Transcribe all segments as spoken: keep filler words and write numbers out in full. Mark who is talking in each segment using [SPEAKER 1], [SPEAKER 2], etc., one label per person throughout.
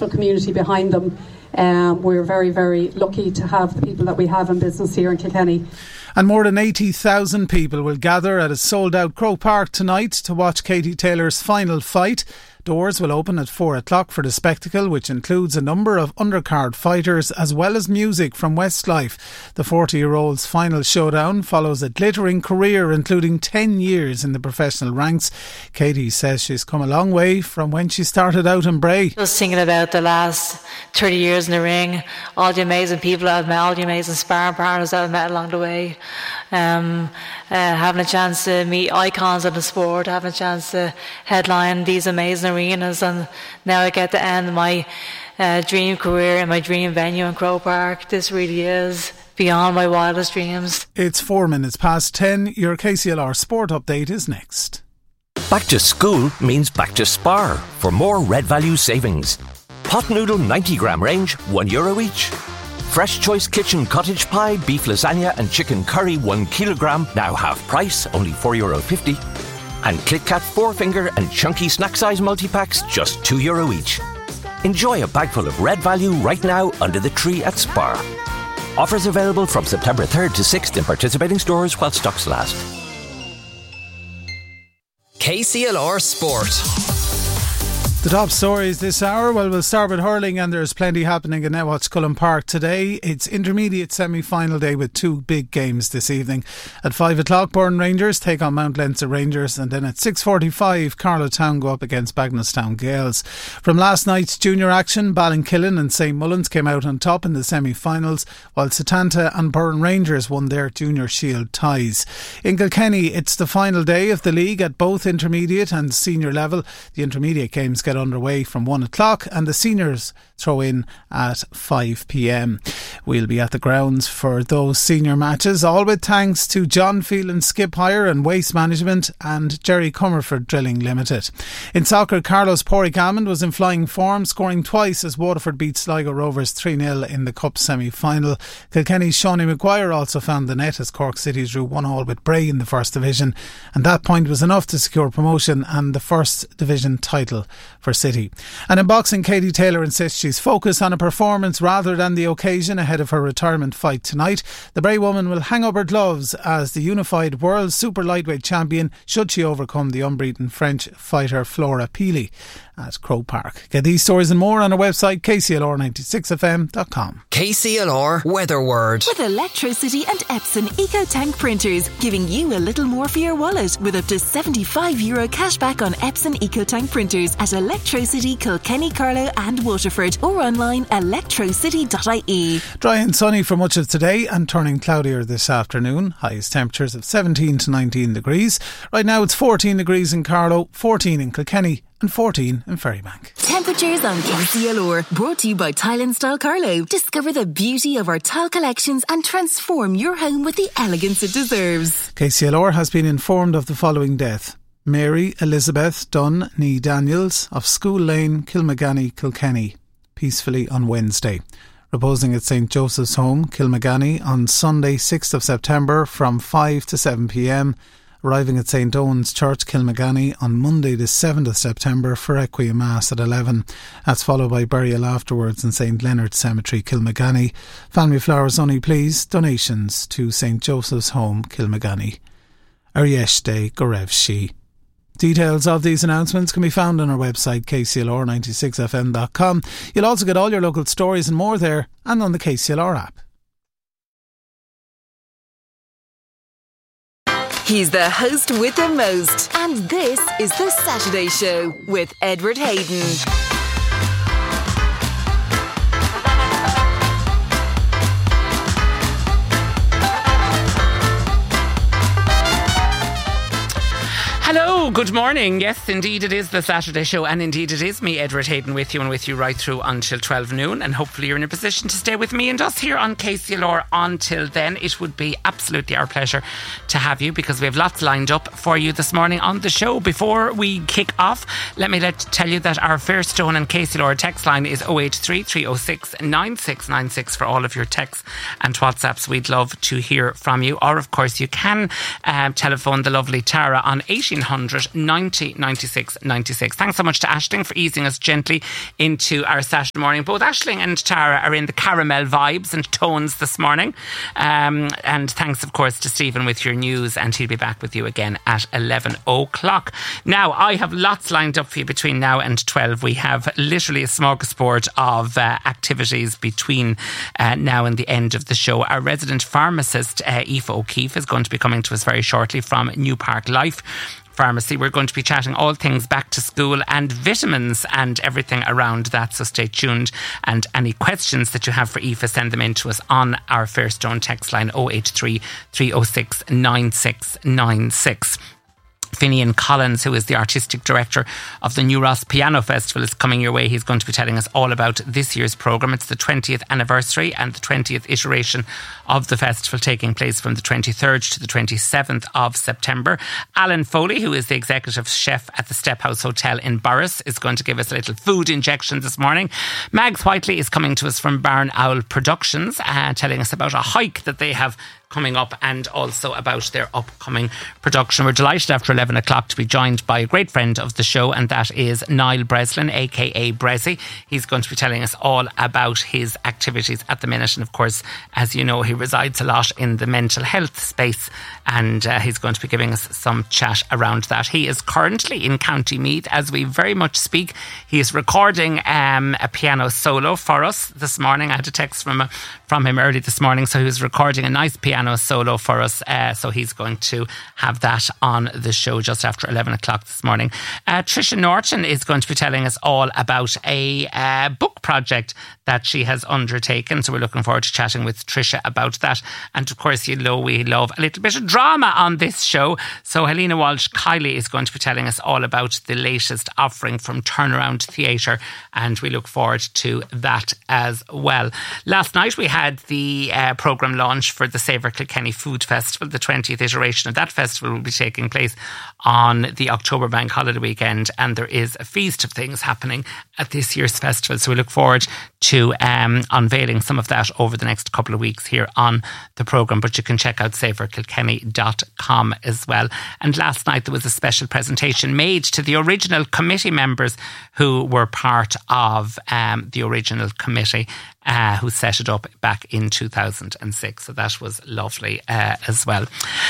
[SPEAKER 1] beautiful community behind them. Um, we're very, very lucky to have the people that we have in business here in Kilkenny.
[SPEAKER 2] And more than eighty thousand people will gather at a sold-out Croke Park tonight to watch Katie Taylor's final fight. Doors will open at four o'clock for the spectacle, which includes a number of undercard fighters as well as music from Westlife. The forty-year-old's final showdown follows a glittering career, including ten years in the professional ranks. Katie says she's come a long way from when she started out in Bray.
[SPEAKER 3] Just thinking about the last thirty years in the ring, all the amazing people I've met, all the amazing sparring partners I've met along the way. Um, uh, having a chance to meet icons of the sport, having a chance to headline these amazing arenas, and now I get to end my uh, dream career in my dream venue in Croke Park. This really is beyond my wildest dreams.
[SPEAKER 2] It's four minutes past ten. Your K C L R Sport Update is next.
[SPEAKER 4] Back to school means back to Spar for more red value savings. Pot noodle ninety gram range, one euro each. Fresh Choice Kitchen cottage pie, beef lasagna and chicken curry one kilogram, now half price, only four euro fifty. And Kit Kat four finger and chunky snack size multi-packs, just two euro each. Enjoy a bag full of red value right now under the tree at Spar. Offers available from September third to sixth in participating stores while stocks last.
[SPEAKER 5] K C L R Sport.
[SPEAKER 2] The top stories this hour, well, we'll start with hurling, and there's plenty happening in Netwatch Cullen Park today. It's intermediate semi-final day with two big games this evening. At five o'clock, Burren Rangers take on Mount Leinster Rangers, and then at six forty-five, Carlow Town go up against Bagenalstown Gales. From last night's junior action, Ballinkillen and Saint Mullins came out on top in the semi-finals, while Setanta and Burren Rangers won their junior shield ties. In Kilkenny, it's the final day of the league at both intermediate and senior level. The intermediate games get underway from one o'clock and the seniors throw in at five p.m. We'll be at the grounds for those senior matches, all with thanks to John Phelan Skip Hire and Waste Management and Jerry Comerford Drilling Limited. In soccer, Carlos Porrick Hammond was in flying form, scoring twice as Waterford beat Sligo Rovers three nil in the Cup semi-final. Kilkenny's Shawnee Maguire also found the net as Cork City drew one all with Bray in the First Division, and that point was enough to secure promotion and the First Division title for City. And in boxing, Katie Taylor insists she's focused on a performance rather than the occasion ahead of her retirement fight tonight. The Bray woman will hang up her gloves as the unified world super lightweight champion should she overcome the unbeaten French fighter Flora Peely at Croke Park. Get these stories and more on our website k c l r ninety-six f m dot com.
[SPEAKER 5] K C L R Weather Word.
[SPEAKER 6] With Electrocity and Epson EcoTank printers, giving you a little more for your wallet with up to seventy-five euro cashback on Epson EcoTank printers at Electrocity, Kilkenny, Carlow and Waterford, or online electrocity dot I E.
[SPEAKER 2] Dry and sunny for much of today and turning cloudier this afternoon. Highest temperatures of seventeen to nineteen degrees. Right now it's fourteen degrees in Carlow, fourteen in Kilkenny and fourteen in Ferrybank.
[SPEAKER 6] Temperatures on K C L R, brought to you by Tile and Style Carlow. Discover the beauty of our tile collections and transform your home with the elegance it deserves.
[SPEAKER 2] K C L R has been informed of the following death. Mary Elizabeth Dunn Nee Daniels of School Lane, Kilmagany, Kilkenny, peacefully on Wednesday. Reposing at Saint Joseph's Home, Kilmagany, on Sunday sixth of September from five to seven p.m, arriving at Saint Owen's Church, Kilmagany, on Monday the seventh of September for Requiem Mass at eleven. That's followed by burial afterwards in Saint Leonard's Cemetery, Kilmagany. Family flowers only please. Donations to Saint Joseph's Home, Kilmagany. Arieshte Gorev Shi. Details of these announcements can be found on our website k c l r ninety-six f m dot com. You'll also get all your local stories and more there and on the K C L R app.
[SPEAKER 6] He's the host with the most, and this is The Saturday Show with Edward Hayden.
[SPEAKER 7] Hello, good morning. Yes, indeed it is The Saturday Show, and indeed it is me, Edward Hayden, with you and with you right through until twelve noon, and hopefully you're in a position to stay with me and us here on K C L R until then. It would be absolutely our pleasure to have you, because we have lots lined up for you this morning on the show. Before we kick off, let me let tell you that our Fairstone and K C L R text line is oh eight three, three oh six, nine six nine six for all of your texts and WhatsApps. We'd love to hear from you. Or of course you can uh, telephone the lovely Tara on eighteen hundred ninety ninety-six ninety-six. Thanks so much to Aisling for easing us gently into our Saturday morning. Both Aisling and Tara are in the caramel vibes and tones this morning. Um, and thanks, of course, to Stephen with your news, and he'll be back with you again at eleven o'clock. Now, I have lots lined up for you between now and twelve. We have literally a smorgasbord of uh, activities between uh, now and the end of the show. Our resident pharmacist, uh, Aoife O'Keefe, is going to be coming to us very shortly from New Park Life Pharmacy. We're going to be chatting all things back to school and vitamins and everything around that, so stay tuned. And any questions that you have for Aoife, send them in to us on our Fairstone text line oh eight three, three oh six, nine six nine six. Finian Collins, who is the artistic director of the New Ross Piano Festival, is coming your way. He's going to be telling us all about this year's programme. It's the twentieth anniversary and the twentieth iteration of the festival, taking place from the twenty-third to the twenty-seventh of September. Alan Foley, who is the executive chef at the Step House Hotel in Borris, is going to give us a little food injection this morning. Mags Whiteley is coming to us from Barn Owl Productions, uh, telling us about a hike that they have coming up and also about their upcoming production. We're delighted after eleven o'clock to be joined by a great friend of the show, and that is Niall Breslin, aka Brezzy. He's going to be telling us all about his activities at the minute, and of course, as you know, he resides a lot in the mental health space, and uh, he's going to be giving us some chat around that. He is currently in County Meath as we very much speak. He is recording um, a piano solo for us this morning. I had a text from, uh, from him early this morning, so he was recording a nice piano solo for us, uh, so he's going to have that on the show just after eleven o'clock this morning. uh, Tricia Norton is going to be telling us all about a uh, book project that she has undertaken, so we're looking forward to chatting with Tricia about that. And of course, you know, we love a little bit of drama on this show, so Helena Walsh-Kiley is going to be telling us all about the latest offering from Turnaround Theatre, and we look forward to that as well. Last night we had the uh, programme launch for the Savour Kilkenny Food Festival. The twentieth iteration of that festival will be taking place on the October bank holiday weekend, and there is a feast of things happening at this year's festival, so we look forward to um, unveiling some of that over the next couple of weeks here on the programme. But you can check out savour kilkenny dot com as well. And last night there was a special presentation made to the original committee members who were part of um, the original committee Uh, who set it up back in two thousand six. So that was lovely uh, as well.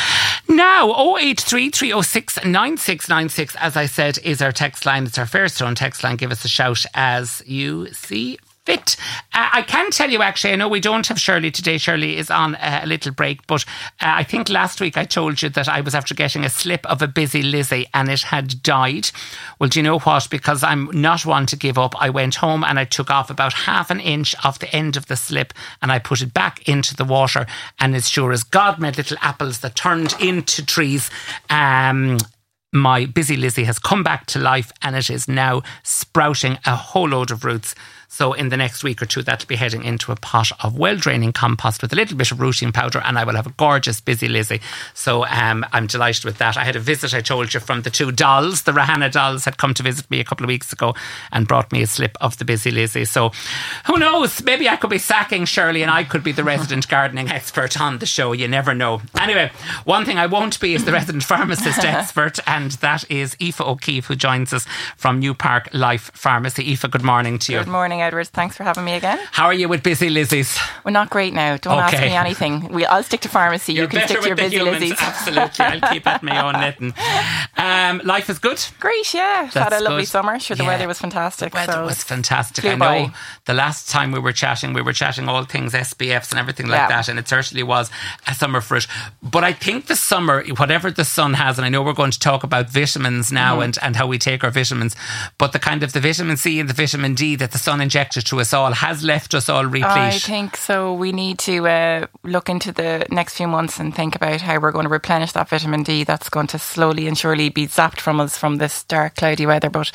[SPEAKER 7] Now, oh eight three, three oh six, nine six nine six, as I said, is our text line. It's our Fairstone text line. Give us a shout as you see fit. Uh, I can tell you, actually, I know we don't have Shirley today. Shirley is on uh, a little break, but uh, I think last week I told you that I was after getting a slip of a busy Lizzie and it had died. Well, do you know what? Because I'm not one to give up, I went home and I took off about half an inch off the end of the slip and I put it back into the water, and as sure as God made little apples that turned into trees, um... my busy Lizzie has come back to life and it is now sprouting a whole load of roots. So in the next week or two, that'll be heading into a pot of well-draining compost with a little bit of rooting powder, and I will have a gorgeous busy Lizzie. So um, I'm delighted with that. I had a visit, I told you, from the two dolls. The Rahana dolls had come to visit me a couple of weeks ago and brought me a slip of the busy Lizzie. So who knows? Maybe I could be sacking Shirley and I could be the resident gardening expert on the show. You never know. Anyway, one thing I won't be is the resident pharmacist expert, and that is Aoife O'Keefe, who joins us from New Park Life Pharmacy. Aoife, good morning to you.
[SPEAKER 8] Good morning, Edward. Thanks for having me again.
[SPEAKER 7] How are you with busy Lizzies?
[SPEAKER 8] We're not great now. Don't
[SPEAKER 7] okay.
[SPEAKER 8] ask me anything. We, I'll stick to pharmacy.
[SPEAKER 7] You're
[SPEAKER 8] you can stick to your busy
[SPEAKER 7] humans,
[SPEAKER 8] Lizzies.
[SPEAKER 7] Absolutely. I'll keep at my own knitting. Um, life is good?
[SPEAKER 8] Great, yeah.
[SPEAKER 7] That's
[SPEAKER 8] had a lovely
[SPEAKER 7] good.
[SPEAKER 8] summer. Sure, the
[SPEAKER 7] yeah.
[SPEAKER 8] weather was fantastic.
[SPEAKER 7] The weather
[SPEAKER 8] so
[SPEAKER 7] was fantastic. I know
[SPEAKER 8] by.
[SPEAKER 7] the last time we were chatting, we were chatting all things S B Fs and everything like
[SPEAKER 8] yeah.
[SPEAKER 7] that, and it certainly was a summer for it. But I think the summer, whatever the sun has, and I know we're going to talk about vitamins now mm. and, and how we take our vitamins, but the kind of the vitamin C and the vitamin D that the sun injected to us all has left us all replete.
[SPEAKER 8] I think so. We need to uh, look into the next few months and think about how we're going to replenish that vitamin D that's going to slowly and surely be zapped from us from this dark, cloudy weather. But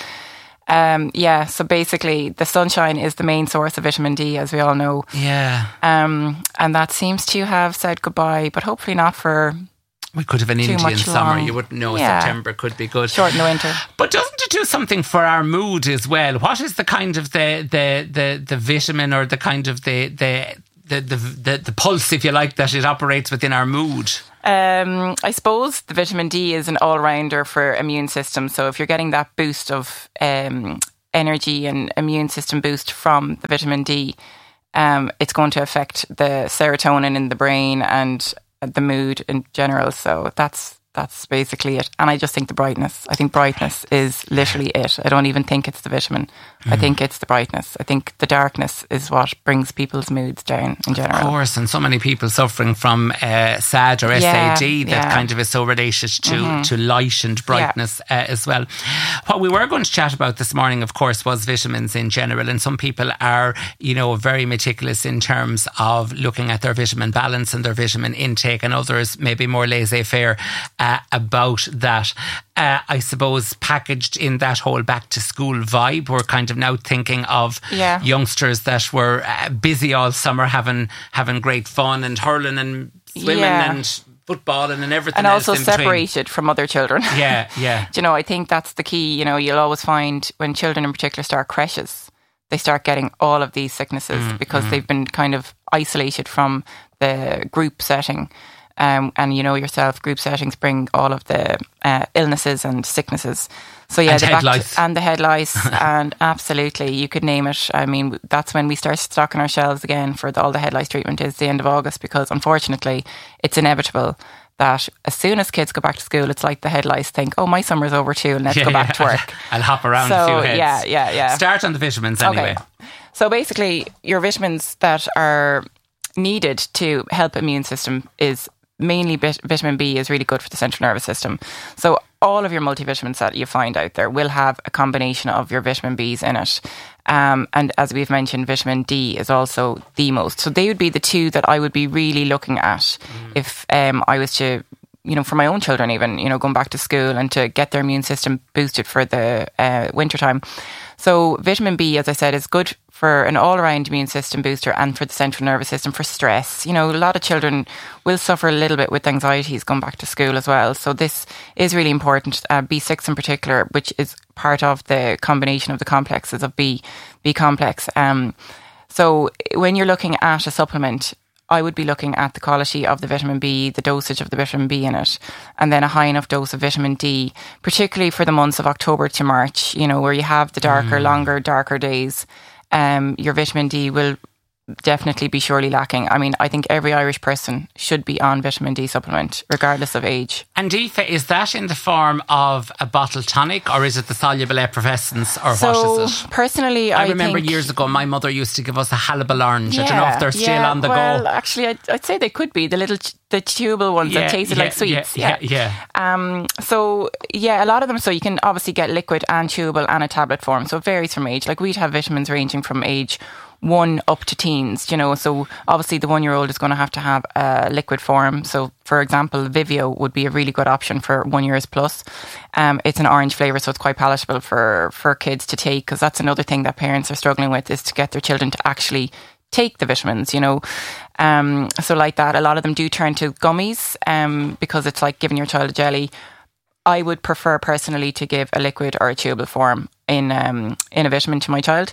[SPEAKER 8] um, yeah, so basically the sunshine is the main source of vitamin D, as we all know.
[SPEAKER 7] Yeah.
[SPEAKER 8] Um, and that seems to have said goodbye, but hopefully not for...
[SPEAKER 7] We could have an
[SPEAKER 8] Too
[SPEAKER 7] Indian summer.
[SPEAKER 8] long.
[SPEAKER 7] You wouldn't know.
[SPEAKER 8] Yeah.
[SPEAKER 7] September could be good.
[SPEAKER 8] Short in the winter.
[SPEAKER 7] But doesn't it do something for our mood as well? What is the kind of the the the, the vitamin or the kind of the the the, the, the, the pulse, if you like, that it operates within our mood?
[SPEAKER 8] Um, I suppose the vitamin D is an all-rounder for immune system. So if you're getting that boost of um, energy and immune system boost from the vitamin D, um, it's going to affect the serotonin in the brain and the mood in general. So that's that's basically it. And I just think the brightness. I think brightness is literally it. I don't even think it's the vitamin. Mm. I think it's the brightness. I think the darkness is what brings people's moods down in general.
[SPEAKER 7] Of course, and so many people suffering from uh, S A D or S A D,
[SPEAKER 8] yeah,
[SPEAKER 7] that
[SPEAKER 8] yeah.
[SPEAKER 7] kind of is so related to,
[SPEAKER 8] mm-hmm.
[SPEAKER 7] to light and brightness yeah. uh, as well. What we were going to chat about this morning, of course, was vitamins in general. And some people are, you know, very meticulous in terms of looking at their vitamin balance and their vitamin intake, and others maybe more laissez-faire uh, about that. Uh, I suppose packaged in that whole back to school vibe, we're kind of now thinking of
[SPEAKER 8] yeah.
[SPEAKER 7] youngsters that were uh, busy all summer having having great fun and hurling and swimming
[SPEAKER 8] yeah.
[SPEAKER 7] and footballing and everything
[SPEAKER 8] and
[SPEAKER 7] else
[SPEAKER 8] also
[SPEAKER 7] in
[SPEAKER 8] separated
[SPEAKER 7] between.
[SPEAKER 8] from other children.
[SPEAKER 7] Yeah, yeah.
[SPEAKER 8] Do you know, I think that's the key. You know, you'll always find when children in particular start creches, they start getting all of these sicknesses mm, because mm. they've been kind of isolated from the group setting. Um, and you know yourself, group settings bring all of the uh, illnesses and sicknesses. So yeah,
[SPEAKER 7] and
[SPEAKER 8] the
[SPEAKER 7] head
[SPEAKER 8] back
[SPEAKER 7] lice.
[SPEAKER 8] To, and the head lice, and absolutely, you could name it. I mean, that's when we start stocking our shelves again for the, all the head lice treatment is the end of August, because unfortunately, it's inevitable that as soon as kids go back to school, it's like the head lice think, oh, my summer's over too, and let's
[SPEAKER 7] yeah,
[SPEAKER 8] go back
[SPEAKER 7] yeah.
[SPEAKER 8] to work.
[SPEAKER 7] I'll hop around
[SPEAKER 8] so,
[SPEAKER 7] a few heads.
[SPEAKER 8] Yeah, yeah, yeah.
[SPEAKER 7] Start on the vitamins anyway.
[SPEAKER 8] Okay. So basically, your vitamins that are needed to help immune system is mainly bit, vitamin B is really good for the central nervous system. So all of your multivitamins that you find out there will have a combination of your vitamin Bs in it. Um, and as we've mentioned, vitamin D is also the most. So they would be the two that I would be really looking at mm. if um, I was to, you know, for my own children even, you know, going back to school and to get their immune system boosted for the uh, winter time. So vitamin B, as I said, is good for an all-around immune system booster and for the central nervous system for stress. You know, a lot of children will suffer a little bit with anxieties going back to school as well. So this is really important. Uh, B six in particular, which is part of the combination of the complexes of B, B complex. Um, so when you're looking at a supplement, I would be looking at the quality of the vitamin B, the dosage of the vitamin B in it, and then a high enough dose of vitamin D, particularly for the months of October to March, you know, where you have the darker, mm. longer, darker days. Um, your vitamin D will definitely be surely lacking. I mean, I think every Irish person should be on vitamin D supplement, regardless of age.
[SPEAKER 7] And Aoife, is that in the form of a bottle tonic, or is it the soluble effervescence, or
[SPEAKER 8] so,
[SPEAKER 7] what is it?
[SPEAKER 8] Personally, I,
[SPEAKER 7] I remember
[SPEAKER 8] think,
[SPEAKER 7] years ago, my mother used to give us a Hannibal orange.
[SPEAKER 8] Yeah,
[SPEAKER 7] I don't know if they're still
[SPEAKER 8] yeah,
[SPEAKER 7] on the
[SPEAKER 8] well,
[SPEAKER 7] go.
[SPEAKER 8] Well, actually, I'd, I'd say they could be the little, the tubal ones
[SPEAKER 7] yeah,
[SPEAKER 8] that tasted
[SPEAKER 7] yeah,
[SPEAKER 8] like sweets.
[SPEAKER 7] Yeah, yeah, yeah.
[SPEAKER 8] Um, so yeah, a lot of them. So you can obviously get liquid and chewable and a tablet form. So it varies from age. Like we'd have vitamins ranging from age one up to teens, you know, so obviously the one year old is going to have to have a liquid form. So for example, Vivio would be a really good option for one years plus. Um, it's an orange flavour, so it's quite palatable for, for kids to take, because that's another thing that parents are struggling with, is to get their children to actually take the vitamins, you know. Um, so like that, a lot of them do turn to gummies um, because it's like giving your child a jelly. I would prefer personally to give a liquid or a chewable form in um, in a vitamin to my child.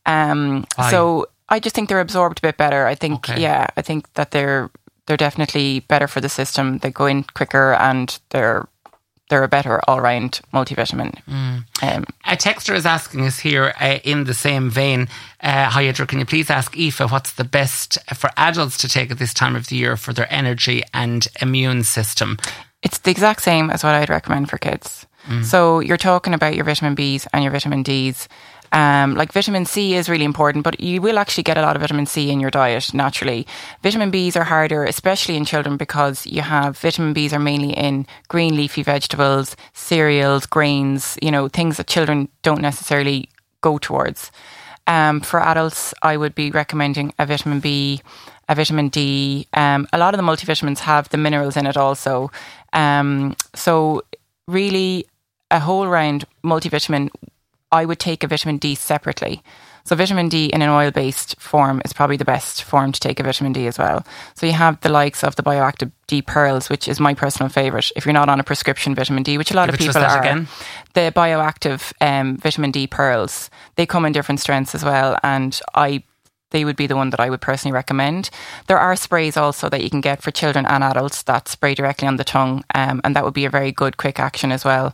[SPEAKER 8] Um, so I just think they're absorbed a bit better. I think, okay. yeah, I think that they're they're definitely better for the system. They go in quicker and they're they're a better all-round multivitamin.
[SPEAKER 7] Mm.
[SPEAKER 8] Um,
[SPEAKER 7] a texter is asking us here uh, in the same vein. Uh, hi, Edra, can you please ask Aoife what's the best for adults to take at this time of the year for their energy and immune system?
[SPEAKER 8] It's the exact same as what I'd recommend for kids. Mm. So you're talking about your vitamin Bs and your vitamin Ds. Um, like vitamin C is really important, but you will actually get a lot of vitamin C in your diet naturally. Vitamin Bs are harder, especially in children, because you have vitamin Bs are mainly in green leafy vegetables, cereals, grains, you know, things that children don't necessarily go towards. Um, for adults, I would be recommending a vitamin B, a vitamin D. Um, a lot of the multivitamins have the minerals in it also. Um, so really a whole round multivitamin, I would take a vitamin D separately. So vitamin D in an oil-based form is probably the best form to take a vitamin D as well. So you have the likes of the Bioactive D Pearls, which is my personal favourite. If you're not on a prescription vitamin D, which a lot
[SPEAKER 7] Give
[SPEAKER 8] of people
[SPEAKER 7] that
[SPEAKER 8] are.
[SPEAKER 7] Again.
[SPEAKER 8] The Bioactive um, vitamin D Pearls, they come in different strengths as well. And I they would be the one that I would personally recommend. There are sprays also that you can get for children and adults that spray directly on the tongue, um, and that would be a very good quick action as well.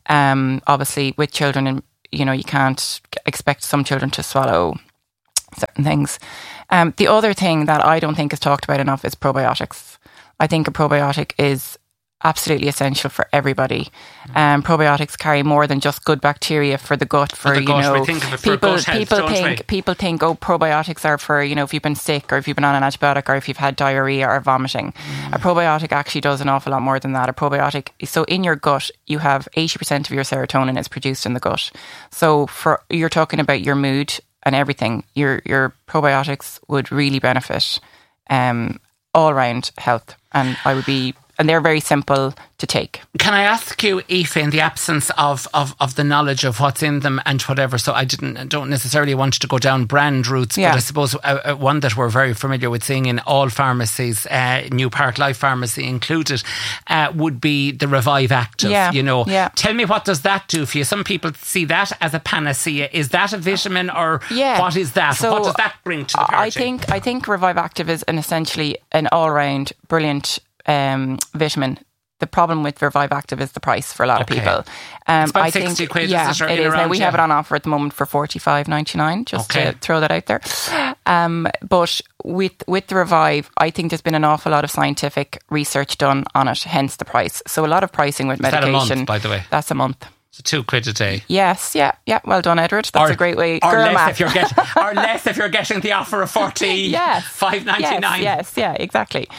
[SPEAKER 8] Um, obviously, with children, you know, you can't expect some children to swallow certain things. Um, the other thing that I don't think is talked about enough is probiotics. I think a probiotic is absolutely essential for everybody. Um, probiotics carry more than just good bacteria for the gut. For,
[SPEAKER 7] for the
[SPEAKER 8] you
[SPEAKER 7] gut,
[SPEAKER 8] know,
[SPEAKER 7] we think of it for
[SPEAKER 8] people
[SPEAKER 7] gut health,
[SPEAKER 8] people
[SPEAKER 7] don't
[SPEAKER 8] think
[SPEAKER 7] we?
[SPEAKER 8] people think oh, probiotics are for, you know, if you've been sick or if you've been on an antibiotic or if you've had diarrhea or vomiting. Mm. A probiotic actually does an awful lot more than that. A probiotic, so in your gut, you have eighty percent of your serotonin is produced in the gut. So for you're talking about your mood and everything, your your probiotics would really benefit um, all round health, and I would be. And they're very simple to take. Can
[SPEAKER 7] I ask you, Aoife, in the absence of, of, of the knowledge of what's in them and whatever, so I didn't don't necessarily want to go down brand routes,
[SPEAKER 8] yeah.
[SPEAKER 7] but I suppose uh, uh, one that we're very familiar with seeing in all pharmacies, uh, New Park Life Pharmacy included, uh, would be the Revive Active.
[SPEAKER 8] Yeah.
[SPEAKER 7] You know,
[SPEAKER 8] yeah.
[SPEAKER 7] Tell me, what does that do for you? Some people see that as a panacea. Is that a vitamin, or
[SPEAKER 8] yeah.
[SPEAKER 7] what is that?
[SPEAKER 8] So
[SPEAKER 7] what does that bring to the party?
[SPEAKER 8] I think I think Revive Active is an essentially an all round brilliant um, vitamin. The problem with Revive Active is the price for a lot
[SPEAKER 7] okay.
[SPEAKER 8] of people. Um,
[SPEAKER 7] it's about
[SPEAKER 8] I
[SPEAKER 7] sixty
[SPEAKER 8] think,
[SPEAKER 7] quid,
[SPEAKER 8] yeah,
[SPEAKER 7] is it,
[SPEAKER 8] it is.
[SPEAKER 7] around,
[SPEAKER 8] Now we
[SPEAKER 7] yeah.
[SPEAKER 8] have it on offer at the moment for forty-five ninety-nine, just
[SPEAKER 7] okay.
[SPEAKER 8] to throw that out there. Um, but with with the Revive, I think there's been an awful lot of scientific research done on it, hence the price. So a lot of pricing with
[SPEAKER 7] is
[SPEAKER 8] medication.
[SPEAKER 7] That a month, by the way?
[SPEAKER 8] That's a month.
[SPEAKER 7] So two quid a day.
[SPEAKER 8] Yes, yeah, yeah. Well done, Edward. That's
[SPEAKER 7] or,
[SPEAKER 8] a great way.
[SPEAKER 7] Or
[SPEAKER 8] Girl
[SPEAKER 7] less
[SPEAKER 8] math.
[SPEAKER 7] if you're getting, or less if you're getting the offer of forty.
[SPEAKER 8] Yes,
[SPEAKER 7] five ninety nine.
[SPEAKER 8] Yes, yes, yeah, exactly.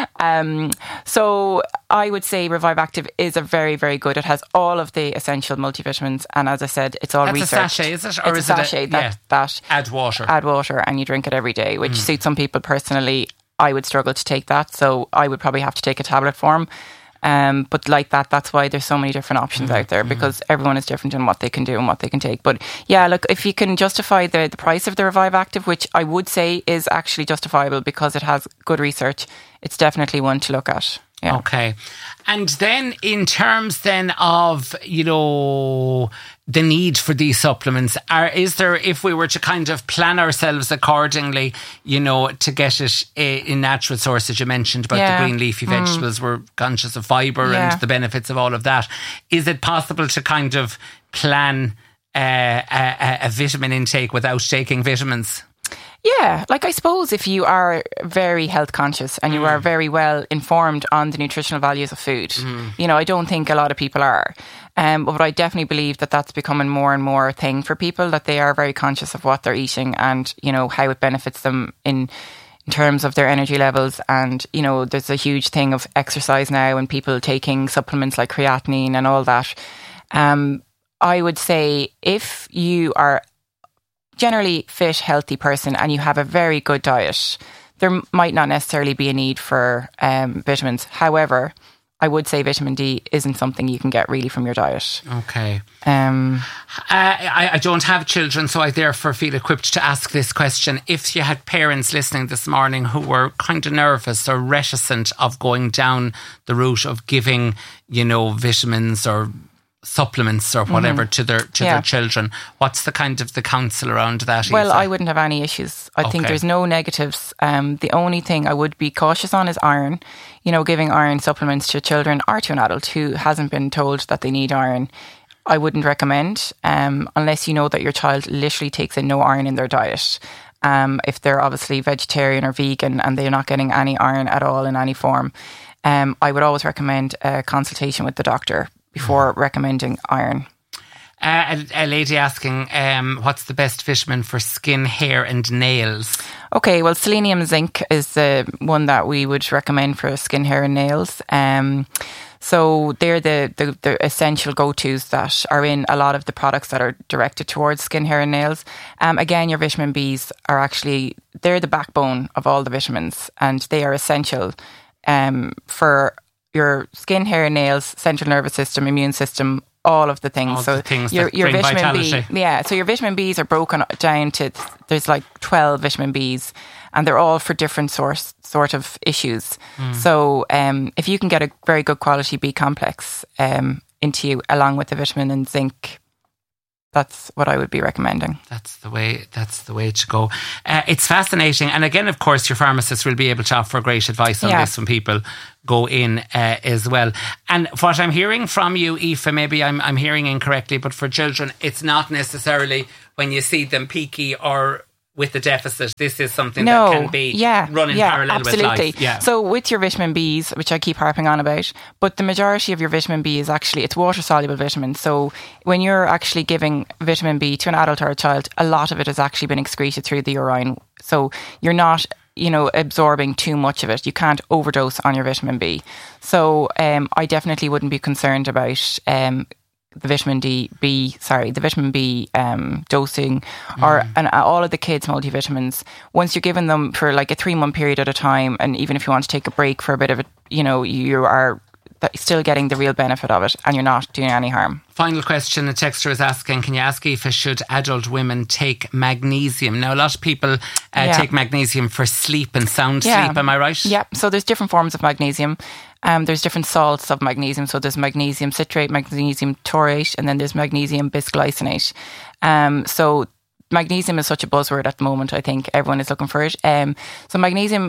[SPEAKER 8] Um, so I would say Revive Active is a very, very good. It has all of the essential multivitamins, and as I said, it's all
[SPEAKER 7] That's
[SPEAKER 8] researched.
[SPEAKER 7] a sachet, is it? Or
[SPEAKER 8] it's
[SPEAKER 7] is
[SPEAKER 8] a
[SPEAKER 7] it
[SPEAKER 8] sachet
[SPEAKER 7] a,
[SPEAKER 8] that,
[SPEAKER 7] yeah.
[SPEAKER 8] that
[SPEAKER 7] add water,
[SPEAKER 8] add water, and you drink it every day, which mm. suits some people. Personally, I would struggle to take that, so I would probably have to take a tablet form. Um, but like that, that's why there's so many different options mm, out there, because mm. everyone is different in what they can do and what they can take. But yeah, look, if you can justify the, the price of the Revive Active, which I would say is actually justifiable because it has good research, it's definitely one to look at. Yeah.
[SPEAKER 7] Okay. And then in terms then of, you know, the need for these supplements, are, is there, if we were to kind of plan ourselves accordingly, you know, to get it in natural sources, you mentioned about
[SPEAKER 8] yeah.
[SPEAKER 7] the green leafy vegetables, mm. we're conscious of fibre
[SPEAKER 8] yeah.
[SPEAKER 7] and the benefits of all of that. Is it possible to kind of plan uh, a, a vitamin intake without taking vitamins?
[SPEAKER 8] Yeah, like I suppose if you are very health conscious and you mm. are very well informed on the nutritional values of food, mm. you know, I don't think a lot of people are. Um, but I definitely believe that that's becoming more and more a thing for people, that they are very conscious of what they're eating and, you know, how it benefits them in in terms of their energy levels. And, you know, there's a huge thing of exercise now and people taking supplements like creatinine and all that. Um, I would say if you are generally fit, healthy person and you have a very good diet, there might not necessarily be a need for um, vitamins. However, I would say vitamin D isn't something you can get really from your diet.
[SPEAKER 7] Okay.
[SPEAKER 8] Um,
[SPEAKER 7] uh, I, I don't have children, so I therefore feel equipped to ask this question. If you had parents listening this morning who were kind of nervous or reticent of going down the route of giving, you know, vitamins or supplements or whatever mm-hmm. to their to yeah. their children, what's the kind of the counsel around that?
[SPEAKER 8] Well,
[SPEAKER 7] Aoife?
[SPEAKER 8] I wouldn't have any issues. I okay. think there's no negatives. Um, the only thing I would be cautious on is iron. You know, giving iron supplements to children or to an adult who hasn't been told that they need iron, I wouldn't recommend, um, unless you know that your child literally takes in no iron in their diet. Um, if they're obviously vegetarian or vegan and they're not getting any iron at all in any form, um, I would always recommend a consultation with the doctor before recommending iron.
[SPEAKER 7] Uh, a, a lady asking, um, what's the best vitamin for skin, hair and nails?
[SPEAKER 8] Okay, well, selenium zinc is the one that we would recommend for skin, hair and nails. Um, so they're the, the, the essential go-tos that are in a lot of the products that are directed towards skin, hair and nails. Um, again, your vitamin Bs are actually, they're the backbone of all the vitamins and they are essential um, for your skin, hair, nails, central nervous system, immune system, all of the things.
[SPEAKER 7] All
[SPEAKER 8] so
[SPEAKER 7] the things
[SPEAKER 8] your,
[SPEAKER 7] that
[SPEAKER 8] your
[SPEAKER 7] bring
[SPEAKER 8] vitamin
[SPEAKER 7] vitality.
[SPEAKER 8] B, yeah. So your vitamin Bs are broken down to there's like twelve vitamin Bs, and they're all for different source sort of issues. Mm. So um, if you can get a very good quality B complex um, into you, along with the vitamin and zinc that's what I would be recommending.
[SPEAKER 7] That's the way. That's the way to go. Uh, it's fascinating, and again, of course, your pharmacist will be able to offer great advice on
[SPEAKER 8] yeah.
[SPEAKER 7] this when people go in uh, as well. And what I'm hearing from you, Aoife, maybe I'm I'm hearing incorrectly, but for children, it's not necessarily when you see them peaky or with the deficit. This is something
[SPEAKER 8] no,
[SPEAKER 7] that can be
[SPEAKER 8] yeah,
[SPEAKER 7] run in
[SPEAKER 8] yeah,
[SPEAKER 7] parallel
[SPEAKER 8] absolutely.
[SPEAKER 7] with life. Yeah.
[SPEAKER 8] So with your vitamin B's, which I keep harping on about, but the majority of your vitamin B is actually, it's water-soluble vitamin. So when you're actually giving vitamin B to an adult or a child, a lot of it has actually been excreted through the urine. So you're not, you know, absorbing too much of it. You can't overdose on your vitamin B. So um, I definitely wouldn't be concerned about um, the vitamin D, B, sorry, the vitamin B um, dosing, or mm. and all of the kids' multivitamins. Once you're giving them for like a three month period at a time, and even if you want to take a break for a bit of it, you know, you are still getting the real benefit of it, and you're not doing any harm.
[SPEAKER 7] Final question, a texter is asking, can you ask if should adult women take magnesium? Now, a lot of people uh,
[SPEAKER 8] yeah.
[SPEAKER 7] take magnesium for sleep and sound
[SPEAKER 8] yeah.
[SPEAKER 7] sleep, am I right?
[SPEAKER 8] Yeah, so there's different forms of magnesium. Um, there's different salts of magnesium. So there's magnesium citrate, magnesium taurate, and then there's magnesium bisglycinate. Um, so magnesium is such a buzzword at the moment. I think everyone is looking for it. Um, so magnesium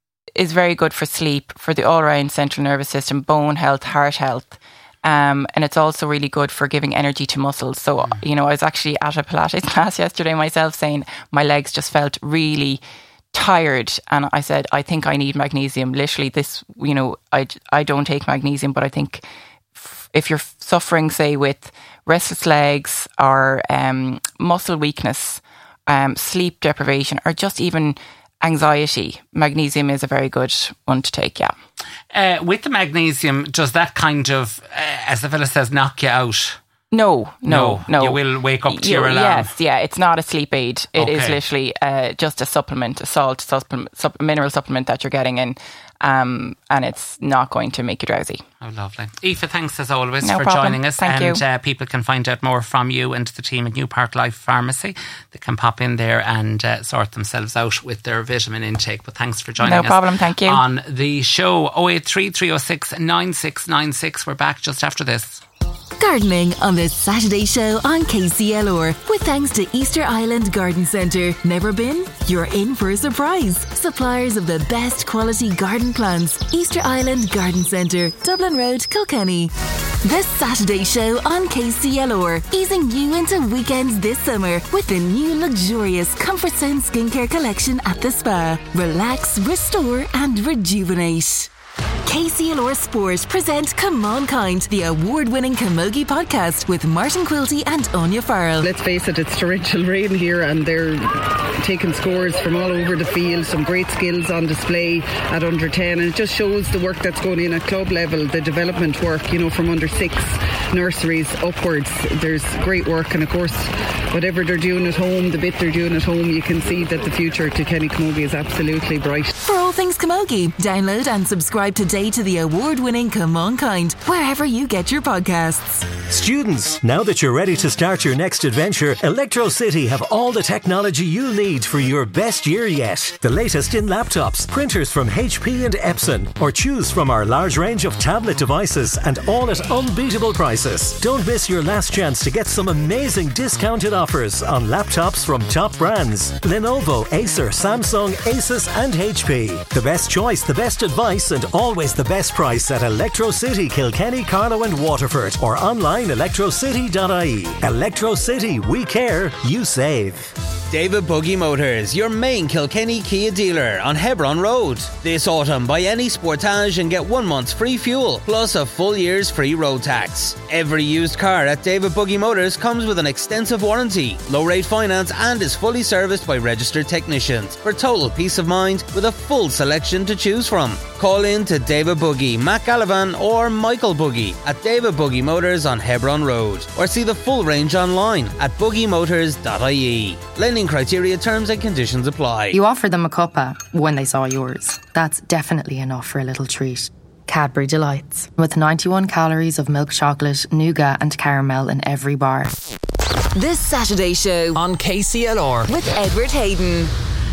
[SPEAKER 8] is very good for sleep, for the all-round central nervous system, bone health, heart health. Um, and it's also really good for giving energy to muscles. So, mm. you know, I was actually at a Pilates class yesterday myself saying my legs just felt really tired, and I said, I think I need magnesium. Literally this, you know, I, I don't take magnesium, but I think f- if you're suffering, say, with restless legs or um, muscle weakness, um, sleep deprivation, or just even anxiety, magnesium is a very good one to take, yeah.
[SPEAKER 7] Uh, with the magnesium, does that kind of, uh, as the fella says, knock you out?
[SPEAKER 8] No, no, no.
[SPEAKER 7] You will wake up to
[SPEAKER 8] you,
[SPEAKER 7] your alarm.
[SPEAKER 8] Yes, yeah. It's not a sleep aid. It
[SPEAKER 7] okay.
[SPEAKER 8] is literally uh, just a supplement, a salt supplement, supp- mineral supplement that you're getting in, um, and it's not going to make you drowsy.
[SPEAKER 7] Oh, lovely. Aoife, thanks as always
[SPEAKER 8] no
[SPEAKER 7] for
[SPEAKER 8] problem.
[SPEAKER 7] joining us.
[SPEAKER 8] Thank
[SPEAKER 7] and
[SPEAKER 8] you.
[SPEAKER 7] Uh, people can find out more from you and the team at New Park Life Pharmacy. They can pop in there and uh, sort themselves out with their vitamin intake. But thanks for joining
[SPEAKER 8] no
[SPEAKER 7] us.
[SPEAKER 8] No problem, thank you.
[SPEAKER 7] On the show, oh eight three, three oh six, nine six nine six. We're back just after this.
[SPEAKER 6] Gardening on this Saturday show on K C L R with thanks to Easter Island Garden Centre. Never been? You're in for a surprise. Suppliers of the best quality garden plants. Easter Island Garden Centre, Dublin Road, Kilkenny. This Saturday show on K C L R, easing you into weekends this summer with the new luxurious Comfort Zone skincare collection at the spa. Relax, restore and rejuvenate. K C L R Sport present Come On Kind, the award-winning Camogie podcast with Martin Quilty and Anya Farrell.
[SPEAKER 9] Let's face it, it's torrential rain here and they're taking scores from all over the field. Some great skills on display at under ten, and it just shows the work that's going in at club level, the development work, you know, from under six nurseries upwards. There's great work, and of course whatever they're doing at home, the bit they're doing at home, you can see that the future to Kenny Camogie is absolutely bright.
[SPEAKER 6] For all things Camogie, download and subscribe today to the award-winning Come On Kind, wherever you get your podcasts.
[SPEAKER 10] Students, now that you're ready to start your next adventure, Electro City have all the technology you need for your best year yet. The latest in laptops, printers from H P and Epson, or choose from our large range of tablet devices, and all at unbeatable prices. Don't miss your last chance to get some amazing discounted offers on laptops from top brands: Lenovo, Acer, Samsung, Asus and H P. The best choice, the best advice, and always the best price at Electro City, Kilkenny, Carlow and Waterford, or online electro city dot I E. Electro City, we care, you save.
[SPEAKER 11] David Buggy Motors, your main Kilkenny Kia dealer on Hebron Road. This autumn, buy any Sportage and get one month's free fuel, plus a full year's free road tax. Every used car at David Buggy Motors comes with an extensive warranty, low rate finance, and is fully serviced by registered technicians for total peace of mind with a full selection to choose from. Call in to David Buggy, Matt Gallivan or Michael Buggy at David Buggy Motors on Hebron Road, or see the full range online at buggy motors dot I E. Lending criteria, terms and conditions apply.
[SPEAKER 12] You offered them a cuppa when they saw yours. That's definitely enough for a little treat. Cadbury Delights, with ninety-one calories of milk chocolate, nougat and caramel in every bar.
[SPEAKER 6] This Saturday show
[SPEAKER 5] on K C L R
[SPEAKER 6] with Edward Hayden.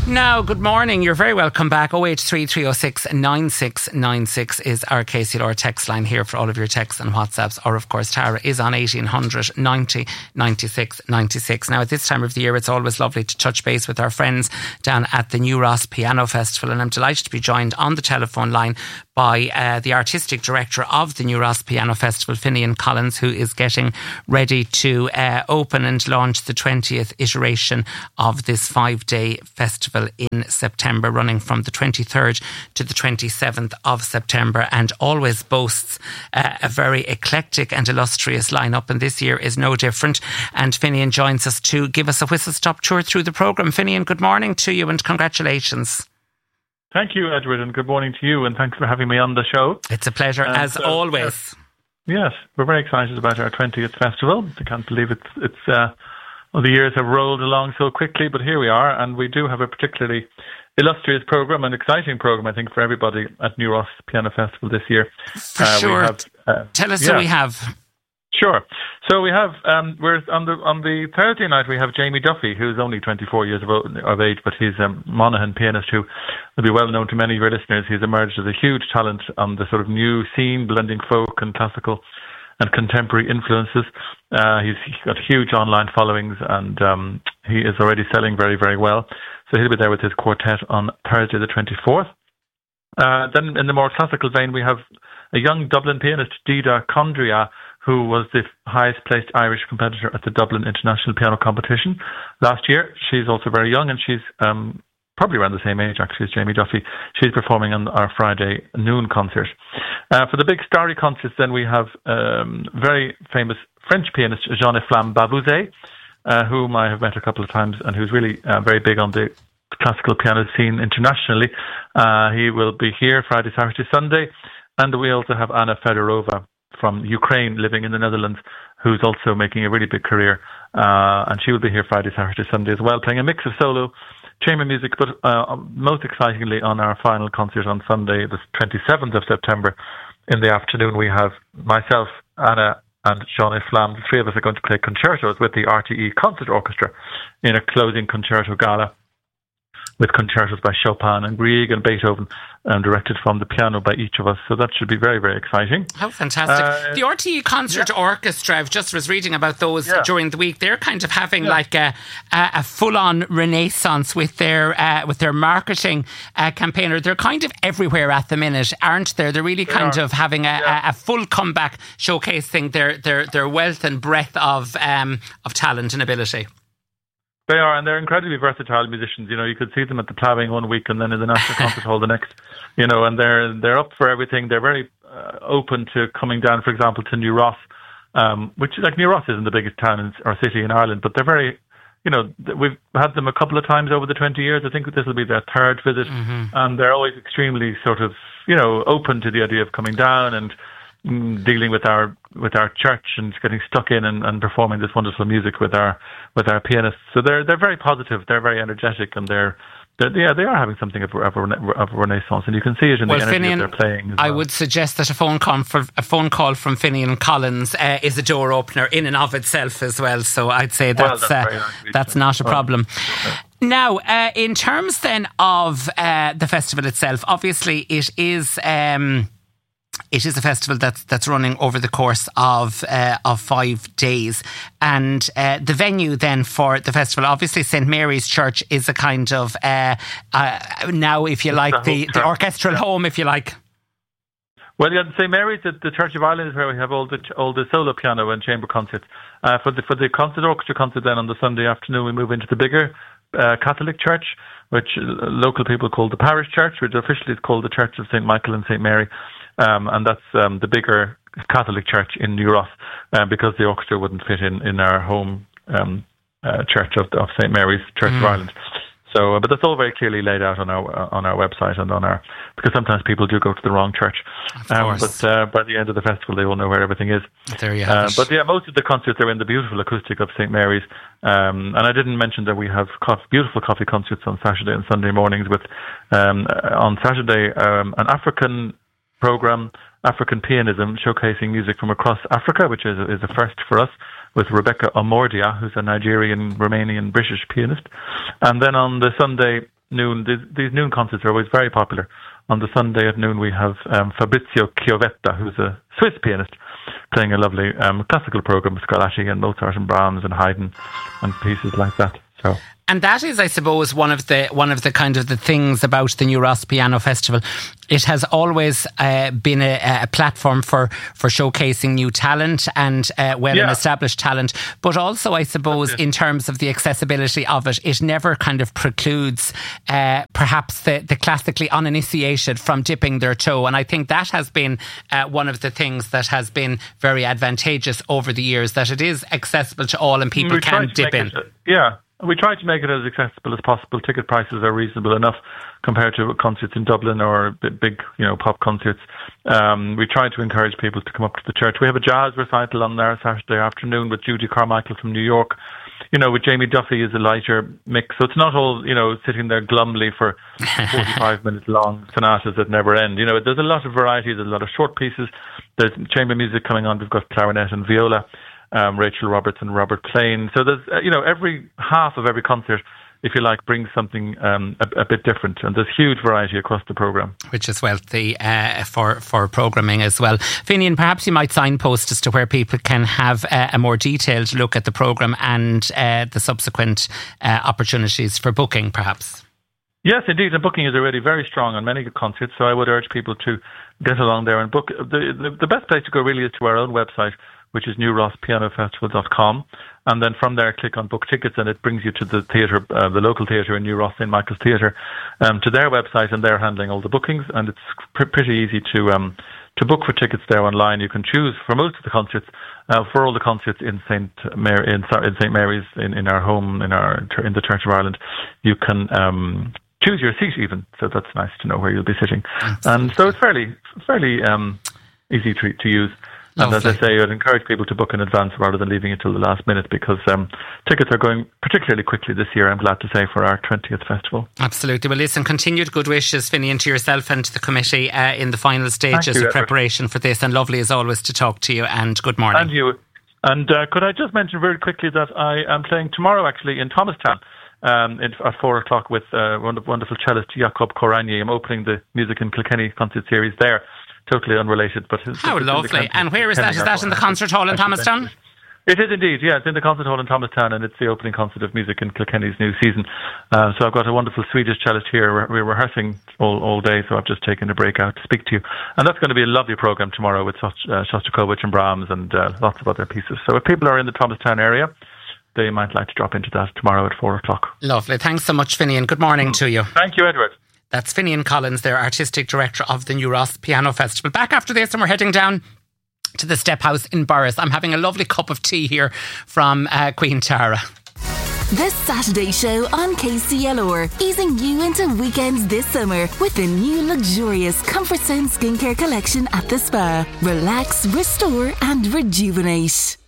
[SPEAKER 7] Now, good morning. You're very welcome back. oh eight three, three oh six, nine six nine six is our K C L R text line here for all of your texts and WhatsApps. Or, of course, Tara is on eighteen hundred ninety ninety-six ninety-six. Now, at this time of the year, it's always lovely to touch base with our friends down at the New Ross Piano Festival. And I'm delighted to be joined on the telephone line by uh, the artistic director of the New Ross Piano Festival, Finian Collins, who is getting ready to uh, open and launch the twentieth iteration of this five-day festival in September, running from the twenty-third to the twenty-seventh of September, and always boasts uh, a very eclectic and illustrious lineup, and this year is no different. And Finian joins us to give us a whistle-stop tour through the programme. Finian, good morning to you and congratulations.
[SPEAKER 13] Thank you, Edward, and good morning to you, and thanks for having me on the show.
[SPEAKER 7] It's a pleasure, and, as uh, always.
[SPEAKER 13] Yes, we're very excited about our twentieth festival. I can't believe it's, it's uh, well, the years have rolled along so quickly, but here we are, and we do have a particularly illustrious programme, an exciting programme, I think, for everybody at New Ross Piano Festival this year.
[SPEAKER 7] For uh, sure. We have, uh, Tell us yeah. who we have.
[SPEAKER 13] Sure. So we have, um, we're on the on the Thursday night, we have Jamie Duffy, who's only twenty-four years of, of age, but he's a Monaghan pianist who will be well known to many of your listeners. He's emerged as a huge talent on the sort of new scene, blending folk and classical and contemporary influences. Uh, he's, he's got huge online followings, and um, he is already selling very, very well. So he'll be there with his quartet on Thursday the twenty-fourth. Uh, then in the more classical vein, we have a young Dublin pianist, Dida Condria, who was the highest placed Irish competitor at the Dublin International Piano Competition last year. She's also very young, and she's um, probably around the same age, actually, as Jamie Duffy. She's performing on our Friday noon concert. Uh, for the big starry concerts, then we have um, very famous French pianist, Jean-Eflamme Bavouzet, uh, whom I have met a couple of times, and who's really uh, very big on the classical piano scene internationally. Uh, he will be here Friday, Saturday, Sunday. And we also have Anna Fedorova from Ukraine, living in the Netherlands, who's also making a really big career. Uh, and she will be here Friday, Saturday, Sunday as well, playing a mix of solo, chamber music, but uh, most excitingly on our final concert on Sunday, the twenty-seventh of September, in the afternoon, we have myself, Anna, and Jean-Eflamme. The three of us are going to play concertos with the R T E Concert Orchestra in a closing concerto gala, with concertos by Chopin and Grieg and Beethoven, um, directed from the piano by each of us. So that should be very, very exciting.
[SPEAKER 7] How fantastic. Uh, the R T E Concert yeah. Orchestra, I just was reading about those yeah. during the week. They're kind of having yeah. like a, a, a full-on renaissance with their uh, with their marketing uh, campaign. They're kind of everywhere at the minute, aren't they? They're really kind they of having a, yeah. a, a full comeback, showcasing their, their, their wealth and breadth of um, of talent and ability.
[SPEAKER 13] They are, and they're incredibly versatile musicians. You know, you could see them at the Plaving one week and then in the National Concert Hall the next. You know, and they're they're up for everything. They're very uh, open to coming down, for example, to New Ross, um, which, like, New Ross isn't the biggest town in, or city in Ireland, but they're very, you know, we've had them a couple of times over the twenty years. I think this will be their third visit, mm-hmm. and they're always extremely sort of, you know, open to the idea of coming down and mm, dealing with our with our church and getting stuck in and, and performing this wonderful music with our with our pianists. So they're they're very positive, they're very energetic, and they're, they're yeah they are having something of, of, of a renaissance, and you can see it in well, the energy Finian, of their playing.
[SPEAKER 7] I
[SPEAKER 13] well.
[SPEAKER 7] would suggest that a phone call from a phone call from Finian Collins uh, is a door opener in and of itself as well. So I'd say that's well, that's, uh, nice that's not a problem. Okay. Now, uh, in terms then of uh, the festival itself, obviously it is. Um, It is a festival that's that's running over the course of uh, of five days, and uh, the venue then for the festival, obviously Saint Mary's Church, is a kind of uh, uh, now, if you like, the, the orchestral yeah. home, if you like.
[SPEAKER 13] Well, yeah, Saint Mary's, the, the Church of Ireland, is where we have all the all the solo piano and chamber concerts. Uh, for the for the concert orchestra concert, then on the Sunday afternoon, we move into the bigger uh, Catholic church, which local people call the parish church, which officially is called the Church of Saint Michael and Saint Mary. Um, and that's um, the bigger Catholic church in New Ross, uh, because the orchestra wouldn't fit in, in our home um, uh, church of, of Saint Mary's Church mm. of Ireland. So, uh, but that's all very clearly laid out on our uh, on our website and on our, because sometimes people do go to the wrong church. Um, but uh, by the end of the festival, they will know where everything is.
[SPEAKER 7] There you have
[SPEAKER 13] uh,
[SPEAKER 7] it.
[SPEAKER 13] But yeah, most of the concerts are in the beautiful acoustic of Saint Mary's. Um, and I didn't mention that we have co- beautiful coffee concerts on Saturday and Sunday mornings with, um, on Saturday, um, an African program, African Pianism, showcasing music from across Africa, which is a, is a first for us, with Rebecca Omordia, who's a Nigerian, Romanian, British pianist. And then on the Sunday, noon. These, these noon concerts are always very popular. On the Sunday at noon, we have um, Fabrizio Chiovetta, who's a Swiss pianist, playing a lovely um, classical program with Scarlatti and Mozart and Brahms and Haydn and pieces like that. So.
[SPEAKER 7] And that is, I suppose, one of the one of the kind of the things about the New Ross Piano Festival. It has always uh, been a, a platform for, for showcasing new talent and uh, well yeah. and established talent. But also, I suppose, in terms of the accessibility of it, it never kind of precludes uh, perhaps the, the classically uninitiated from dipping their toe. And I think that has been uh, one of the things that has been very advantageous over the years, that it is accessible to all and people we can dip in.
[SPEAKER 13] It, yeah. We try to make it as accessible as possible. Ticket prices are reasonable enough compared to concerts in Dublin or big, you know, pop concerts. Um, we try to encourage people to come up to the church. We have a jazz recital on there Saturday afternoon with Judy Carmichael from New York. You know, with Jamie Duffy is a lighter mix. So it's not all, you know, sitting there glumly for forty-five minutes long sonatas that never end. You know, there's a lot of variety. There's a lot of short pieces. There's chamber music coming on. We've got clarinet and viola. Um, Rachel Roberts and Robert Plain. So there's, uh, you know, every half of every concert, if you like, brings something um, a, a bit different, and there's huge variety across the programme.
[SPEAKER 7] Which is wealthy uh, for, for programming as well. Finian, perhaps you might signpost as to where people can have uh, a more detailed look at the programme and uh, the subsequent uh, opportunities for booking, perhaps.
[SPEAKER 13] Yes, indeed, and booking is already very strong on many concerts, so I would urge people to get along there and book. The, the, the best place to go really is to our own website, which is new ross piano festival dot com, and then from there click on book tickets and it brings you to the theatre, uh, the local theatre in New Ross, Saint Michael's Theatre, um, to their website, and they're handling all the bookings, and it's pr- pretty easy to um, to book for tickets there online. You can choose for most of the concerts, uh, for all the concerts in Saint Mary, in, in Saint Mary's, in, in our home, in our in the Church of Ireland, you can um, choose your seat even, so that's nice to know where you'll be sitting. Absolutely. And so it's fairly fairly um, easy to, to use. And Lovely. As I say, I'd encourage people to book in advance rather than leaving it till the last minute, because um, tickets are going particularly quickly this year, I'm glad to say, for our twentieth festival.
[SPEAKER 7] Absolutely. Well, listen, continued good wishes, Finian, to yourself and to the committee uh, in the final stages you, of preparation Edward. For this. And lovely as always to talk to you, and good morning.
[SPEAKER 13] And you. And uh, could I just mention very quickly that I am playing tomorrow actually in Thomastown um, in, at four o'clock with uh, wonderful cellist Jakob Koranie. I'm opening the Music in Kilkenny concert series there. Totally unrelated, but it's,
[SPEAKER 7] how
[SPEAKER 13] it's
[SPEAKER 7] lovely! And where is that? Is that in the concert hall in Thomastown?
[SPEAKER 13] It is indeed, yeah. It's in the concert hall in Thomastown, and it's the opening concert of Music in Kilkenny's new season. Uh, so I've got a wonderful Swedish cellist here. We're, we're rehearsing all, all day, so I've just taken a break out to speak to you. And that's going to be a lovely programme tomorrow with uh, Shostakovich and Brahms and uh, lots of other pieces. So if people are in the Thomastown area, they might like to drop into that tomorrow at four o'clock.
[SPEAKER 7] Lovely. Thanks so much, Finian. Good morning to you.
[SPEAKER 13] Thank you, Edward.
[SPEAKER 7] That's Finian Collins, their artistic director of the New Ross Piano Festival. Back after this, and we're heading down to the Step House in Borris. I'm having a lovely cup of tea here from uh, Queen Tara.
[SPEAKER 6] The Saturday Show on K C L R, easing you into weekends this summer with the new luxurious Comfort Zone skincare collection at the spa. Relax, restore and rejuvenate.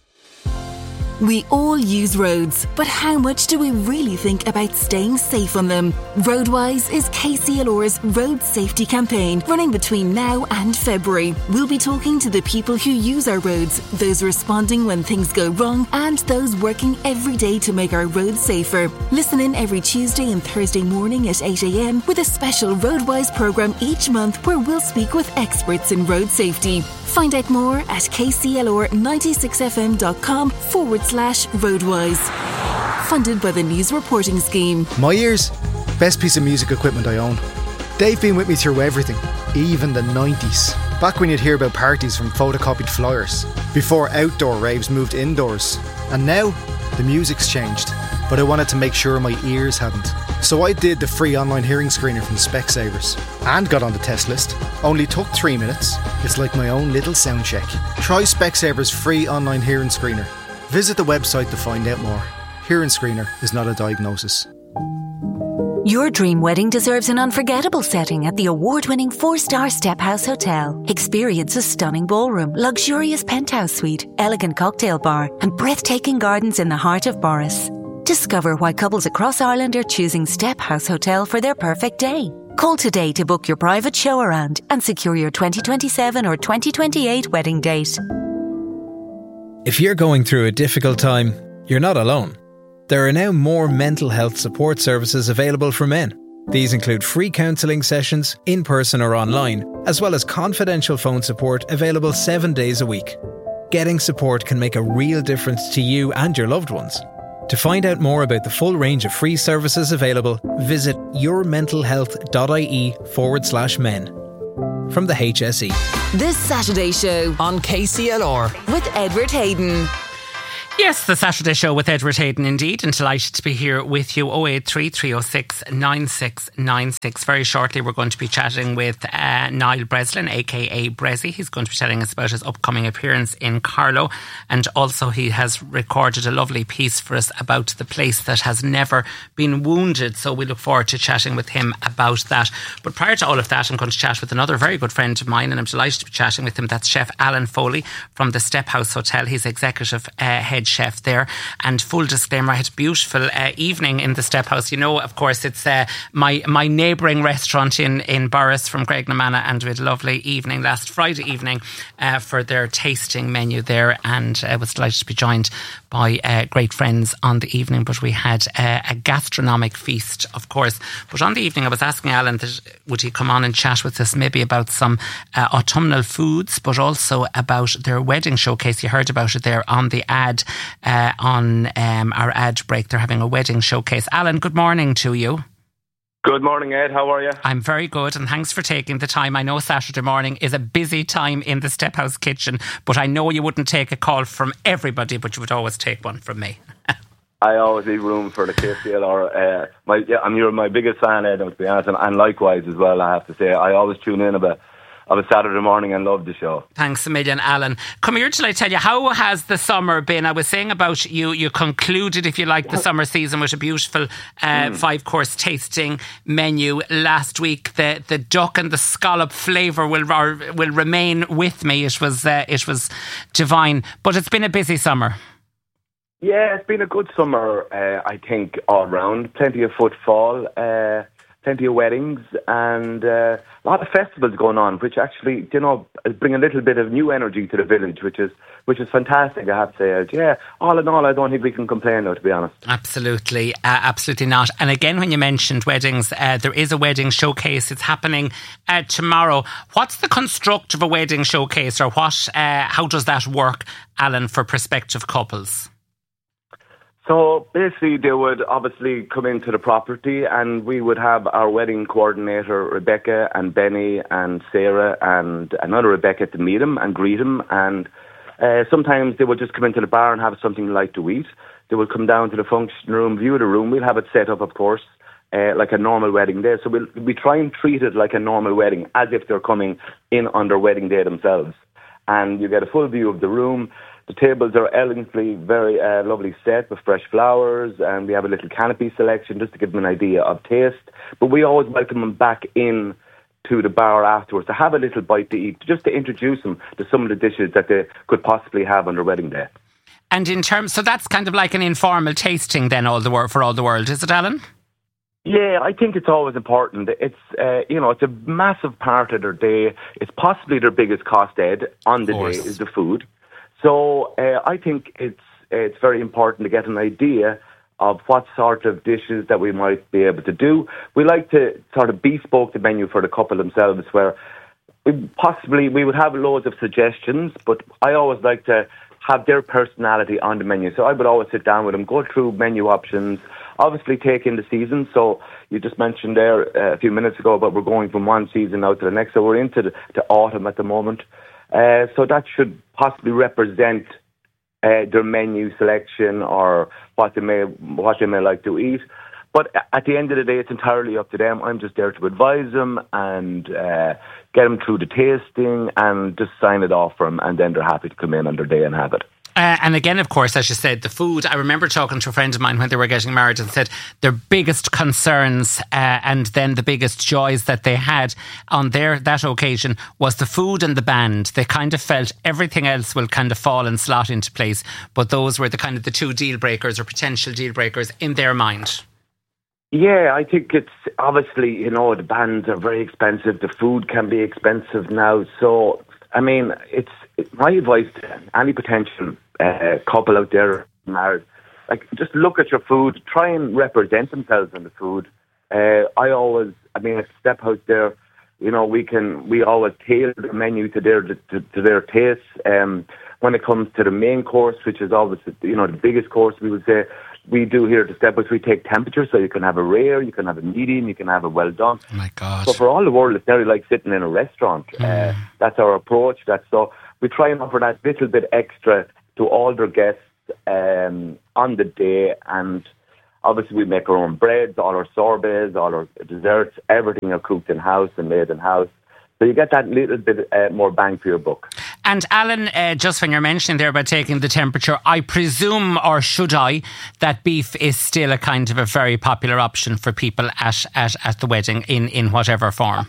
[SPEAKER 6] We all use roads, but how much do we really think about staying safe on them? Roadwise is K C L R's road safety campaign running between now and February. We'll be talking to the people who use our roads, those responding when things go wrong, and those working every day to make our roads safer. Listen in every Tuesday and Thursday morning at eight a.m. with a special Roadwise programme each month where we'll speak with experts in road safety. Find out more at k c l r ninety-six f m dot com forward slash roadwise. Funded by the News Reporting Scheme.
[SPEAKER 14] My ears, best piece of music equipment I own. They've been with me through everything, even the nineties. Back when you'd hear about parties from photocopied flyers, before outdoor raves moved indoors. And now, the music's changed, but I wanted to make sure my ears hadn't. So I did the free online hearing screener from Specsavers and got on the test list. Only took three minutes. It's like my own little sound check. Try Specsavers free online hearing screener. Visit the website to find out more. Hearing screener is not a diagnosis.
[SPEAKER 15] Your dream wedding deserves an unforgettable setting at the award-winning four-star Step House Hotel. Experience a stunning ballroom, luxurious penthouse suite, elegant cocktail bar, and breathtaking gardens in the heart of Borris. Discover why couples across Ireland are choosing Step House Hotel for their perfect day. Call today to book your private show around and secure your twenty twenty-seven or twenty twenty-eight wedding date.
[SPEAKER 16] If you're going through a difficult time, you're not alone. There are now more mental health support services available for men. These include free counselling sessions, in person or online, as well as confidential phone support available seven days a week. Getting support can make a real difference to you and your loved ones. To find out more about the full range of free services available, visit yourmentalhealth.ie forward slash men. From the H S E.
[SPEAKER 5] This Saturday show on K C L R with Edward Hayden.
[SPEAKER 7] Yes, the Saturday show with Edward Hayden indeed, and delighted to be here with you. oh eight three, three oh six, nine six nine six. Very shortly we're going to be chatting with uh, Niall Breslin, aka Brezzy. He's going to be telling us about his upcoming appearance in Carlow, and also he has recorded a lovely piece for us about the place that has never been wounded, so we look forward to chatting with him about that. But prior to all of that, I'm going to chat with another very good friend of mine, and I'm delighted to be chatting with him. That's Chef Alan Foley from the Step House Hotel. He's executive uh, head chef there, and full disclaimer, I had a beautiful uh, evening in the Step House. You know, of course, it's uh, my my neighbouring restaurant in, in Borris from Graignamanagh, and we had a lovely evening last Friday evening uh, for their tasting menu there, and I uh, was delighted to be joined by uh, great friends on the evening. But we had uh, a gastronomic feast, of course. But on the evening I was asking Alan that would he come on and chat with us maybe about some uh, autumnal foods, but also about their wedding showcase. You heard about it there on the ad, uh, on um, our ad break. They're having a wedding showcase. Alan, good morning to you.
[SPEAKER 17] Good morning, Ed. How are you?
[SPEAKER 7] I'm very good, and thanks for taking the time. I know Saturday morning is a busy time in the Step House kitchen, but I know you wouldn't take a call from everybody, but you would always take one from me.
[SPEAKER 17] I always leave room for the K C L R. Uh, my, yeah, I'm you're my biggest fan, Ed, to be honest, and, and likewise as well, I have to say. I always tune in about of a Saturday morning and love the show. Thanks
[SPEAKER 7] a million, Alan. Come here till I tell you, how has the summer been? I was saying about you, you concluded, if you like, the summer season with a beautiful uh, mm. five-course tasting menu last week. The the duck and the scallop flavour will will remain with me. It was uh, it was divine, but it's been a busy summer.
[SPEAKER 17] Yeah, it's been a good summer, uh, I think, all round. Plenty of footfall, uh, plenty of weddings, and uh, a lot of festivals going on, which actually, you know, bring a little bit of new energy to the village, which is which is fantastic, I have to say. Yeah, all in all, I don't think we can complain now, to be honest.
[SPEAKER 7] Absolutely, uh, absolutely not. And again, when you mentioned weddings, uh, there is a wedding showcase. It's happening uh, tomorrow. What's the construct of a wedding showcase, or what? Uh, how does that work, Alan, for prospective couples?
[SPEAKER 17] So basically they would obviously come into the property, and we would have our wedding coordinator Rebecca and Benny and Sarah and another Rebecca to meet them and greet them, and uh, sometimes they would just come into the bar and have something light to eat. They would come down to the function room, view the room. We'll have it set up, of course, uh, like a normal wedding day. So we'll, we try and treat it like a normal wedding, as if they're coming in on their wedding day themselves. And you get a full view of the room. The tables are elegantly, very uh, lovely set with fresh flowers, and we have a little canopy selection just to give them an idea of taste. But we always welcome them back in to the bar afterwards to have a little bite to eat, just to introduce them to some of the dishes that they could possibly have on their wedding day.
[SPEAKER 7] And in terms, so that's kind of like an informal tasting then, all the world for all the world, is it, Alan?
[SPEAKER 17] Yeah, I think it's always important. It's uh, you know, it's a massive part of their day. It's possibly their biggest cost, Ed, on the day is the food. So uh, I think it's it's very important to get an idea of what sort of dishes that we might be able to do. We like to sort of bespoke the menu for the couple themselves, where we possibly we would have loads of suggestions, but I always like to have their personality on the menu. So I would always sit down with them, go through menu options, obviously take in the season. So you just mentioned there uh, a few minutes ago about we're going from one season out to the next. So we're into the, the autumn at the moment. Uh, so that should possibly represent uh, their menu selection or what they may what they may like to eat. But at the end of the day, it's entirely up to them. I'm just there to advise them and uh, get them through the tasting and just sign it off for them, and then they're happy to come in on their day and have it.
[SPEAKER 7] Uh, and again, of course, as you said, the food. I remember talking to a friend of mine when they were getting married and said their biggest concerns uh, and then the biggest joys that they had on their that occasion was the food and the band. They kind of felt everything else will kind of fall and slot into place, but those were the kind of the two deal breakers or potential deal breakers in their mind.
[SPEAKER 17] Yeah, I think it's obviously, you know, the bands are very expensive. The food can be expensive now. So, I mean, it's, it's my advice to any potential uh, couple out there married, like, just look at your food, try and represent themselves in the food. Uh, I always, I mean, at Step House there, you know, we can, we always tailor the menu to their, to, to their tastes. Um, when it comes to the main course, which is always, you know, the biggest course, we would say, we do here at the Step House, we take temperature, so you can have a rare, you can have a medium, you can have a well done.
[SPEAKER 7] Oh my God.
[SPEAKER 17] So for all the world, it's nearly like sitting in a restaurant.
[SPEAKER 7] Mm.
[SPEAKER 17] Uh, that's our approach. That's so we try and offer that little bit extra to all their guests um, on the day. And obviously we make our own breads, all our sorbets, all our desserts, everything are cooked in house and made in house. So you get that little bit uh, more bang for your buck.
[SPEAKER 7] And Alan, uh, just when you're mentioning there about taking the temperature, I presume, or should I, that beef is still a kind of a very popular option for people at, at, at the wedding in, in whatever form?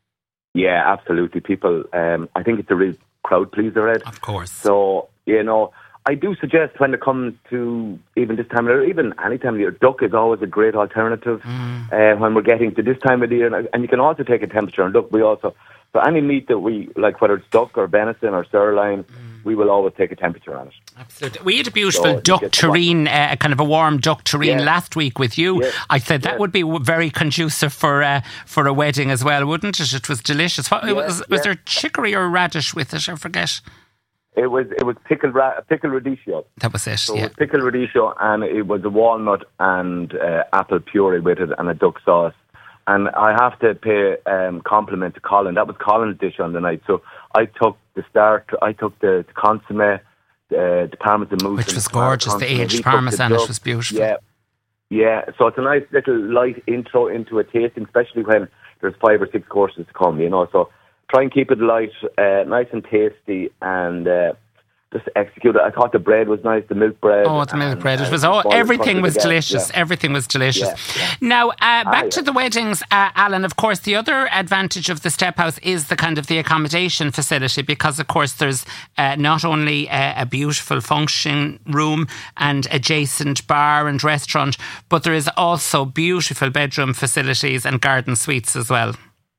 [SPEAKER 17] Yeah, absolutely. People, um, I think it's a real crowd pleaser, Ed.
[SPEAKER 7] Of course.
[SPEAKER 17] So, you know, I do suggest when it comes to even this time of year, even any time of year, duck is always a great alternative mm. uh, when we're getting to this time of the year. And you can also take a temperature. And look, we also... So any meat that we, like whether it's duck or venison or sirloin, mm. we will always take a temperature on it.
[SPEAKER 7] Absolutely. We had a beautiful so duck terrine, uh, kind of a warm duck terrine yeah. last week with you. Yeah. I said that yeah. would be very conducive for uh, for a wedding as well, wouldn't it? It was delicious. What, yeah, was, was yeah. there chicory or radish with it? I forget.
[SPEAKER 17] It was it was pickled ra- pickled radicchio.
[SPEAKER 7] That was it,
[SPEAKER 17] so
[SPEAKER 7] yeah.
[SPEAKER 17] it was pickled radicchio, and it was a walnut and uh, apple puree with it and a duck sauce. And I have to pay um, compliment to Colin. That was Colin's dish on the night. So I took the starter, I took the, the consomme, uh, the parmesan mousse.
[SPEAKER 7] Which was gorgeous, the aged parmesan, it was beautiful.
[SPEAKER 17] Yeah, yeah. So it's a nice little light intro into a tasting, especially when there's five or six courses to come, you know. So try and keep it light, uh, nice and tasty, and... Uh, just execute it. I thought the bread was nice, the milk bread.
[SPEAKER 7] Oh, the milk bread. It was all, everything was delicious. Yeah. Everything was delicious. Yeah, yeah. Now, uh, back ah, yeah. to the weddings, uh, Alan. Of course, the other advantage of the Step House is the kind of the accommodation facility, because, of course, there's uh, not only a, a beautiful function room and adjacent bar and restaurant, but there is also beautiful bedroom facilities and garden suites as well.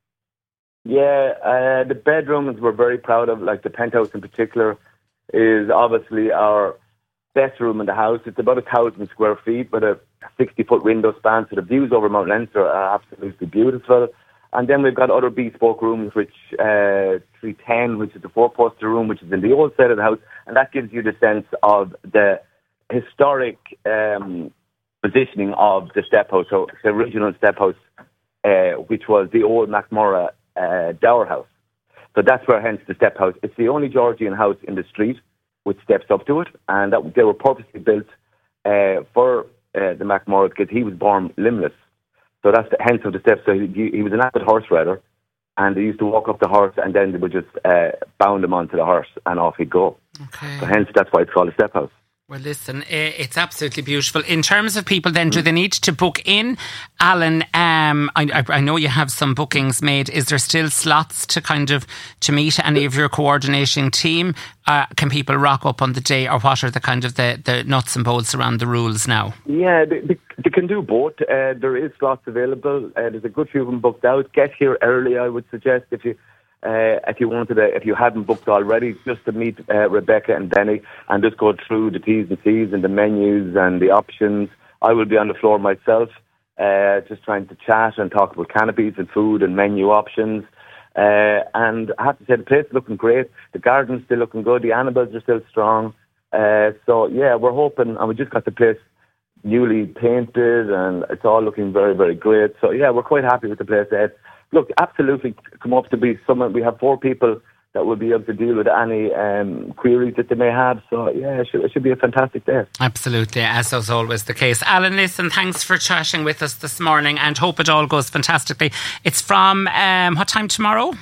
[SPEAKER 17] Yeah, uh, the bedrooms we're very proud of, like the penthouse in particular, is obviously our best room in the house. It's about a thousand square feet with a sixty-foot window span, so the views over Mount Leinster are absolutely beautiful. And then we've got other bespoke rooms, which uh, three ten, which is the four-poster room, which is in the old side of the house, and that gives you the sense of the historic um, positioning of the Step House, so the original Step House, uh, which was the old MacMurrough uh, Dower House. So that's where, hence, the Step House. It's the only Georgian house in the street with steps up to it, and that they were purposely built uh, for uh, the MacMurrough, because he was born limbless. So that's the hence of the steps. So he, he was an avid horse rider, and they used to walk up the horse, and then they would just uh, bound him onto the horse, and off he'd go.
[SPEAKER 7] Okay.
[SPEAKER 17] So hence, that's why it's called a Step House.
[SPEAKER 7] Well, listen, it's absolutely beautiful. In terms of people then, do they need to book in? Alan, um, I, I know you have some bookings made. Is there still slots to kind of to meet any of your coordinating team? Uh, can people rock up on the day, or what are the kind of the, the nuts and bolts around the rules now?
[SPEAKER 17] Yeah, they, they, they can do both. Uh, there is slots available. Uh, there's a good few of them booked out. Get here early, I would suggest, if you... Uh, if you wanted to, if you hadn't booked already, just to meet uh, Rebecca and Benny and just go through the T's and C's and the menus and the options. I will be on the floor myself, uh, just trying to chat and talk about canopies and food and menu options. Uh, and I have to say, the place is looking great. The garden's still looking good. The animals are still strong. Uh, so yeah, we're hoping, and we just got the place newly painted, and it's all looking very, very great. So yeah, we're quite happy with the place, Ed. Look, absolutely come up to be someone. We have four people that will be able to deal with any um, queries that they may have. So, yeah, it should, it should be a fantastic day.
[SPEAKER 7] Absolutely, as is always the case. Alan, listen, thanks for chatting with us this morning, and hope it all goes fantastically. It's from, um, what time tomorrow?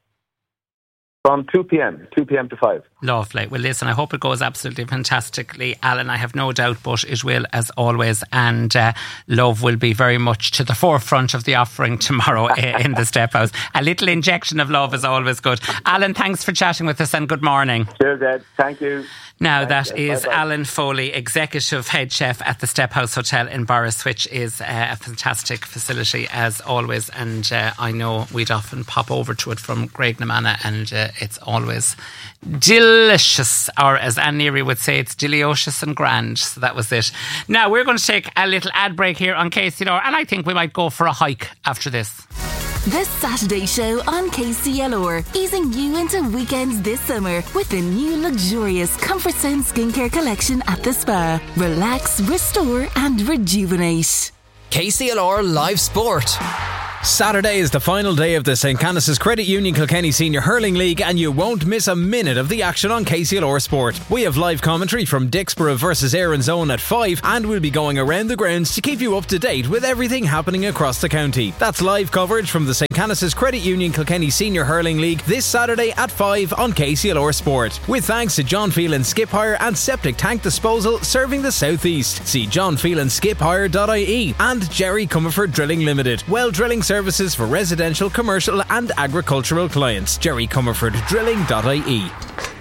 [SPEAKER 17] From two p.m, two p.m. to five.
[SPEAKER 7] Lovely. Well, listen, I hope it goes absolutely fantastically, Alan. I have no doubt, but it will, as always. And uh, love will be very much to the forefront of the offering tomorrow in the Step House. A little injection of love is always good. Alan, thanks for chatting with us, and good morning.
[SPEAKER 17] Cheers, Ed. Thank you.
[SPEAKER 7] Now,
[SPEAKER 17] Thanks,
[SPEAKER 7] that is
[SPEAKER 17] bye-bye.
[SPEAKER 7] Alan Foley, Executive Head Chef at the Step House Hotel in Borris, which is uh, a fantastic facility as always. And uh, I know we'd often pop over to it from Graignamanagh, and uh, it's always delicious, or as Anne Neary would say, it's delicious and grand. So that was it. Now we're going to take a little ad break here on K C L R, and I think we might go for a hike after this.
[SPEAKER 6] The Saturday Show on K C L R, easing you into weekends this summer with the new luxurious Comfort Zone skincare collection at the spa. Relax, restore and rejuvenate.
[SPEAKER 16] K C L R Live Sport. Saturday is the final day of the Saint Canice's Credit Union Kilkenny Senior Hurling League, and you won't miss a minute of the action on K C L R Sport. We have live commentary from Dixborough versus Erin's Own at five, and we'll be going around the grounds to keep you up to date with everything happening across the county. That's live coverage from the Saint Canice's Credit Union Kilkenny Senior Hurling League this Saturday at five on K C L R Sport. With thanks to John Phelan Skip Hire and Septic Tank Disposal serving the southeast. See john phelan skip hire dot I E and Jerry Comerford Drilling Limited. Well drilling services for residential, commercial and agricultural clients. Jerry Comerford Drilling dot I E.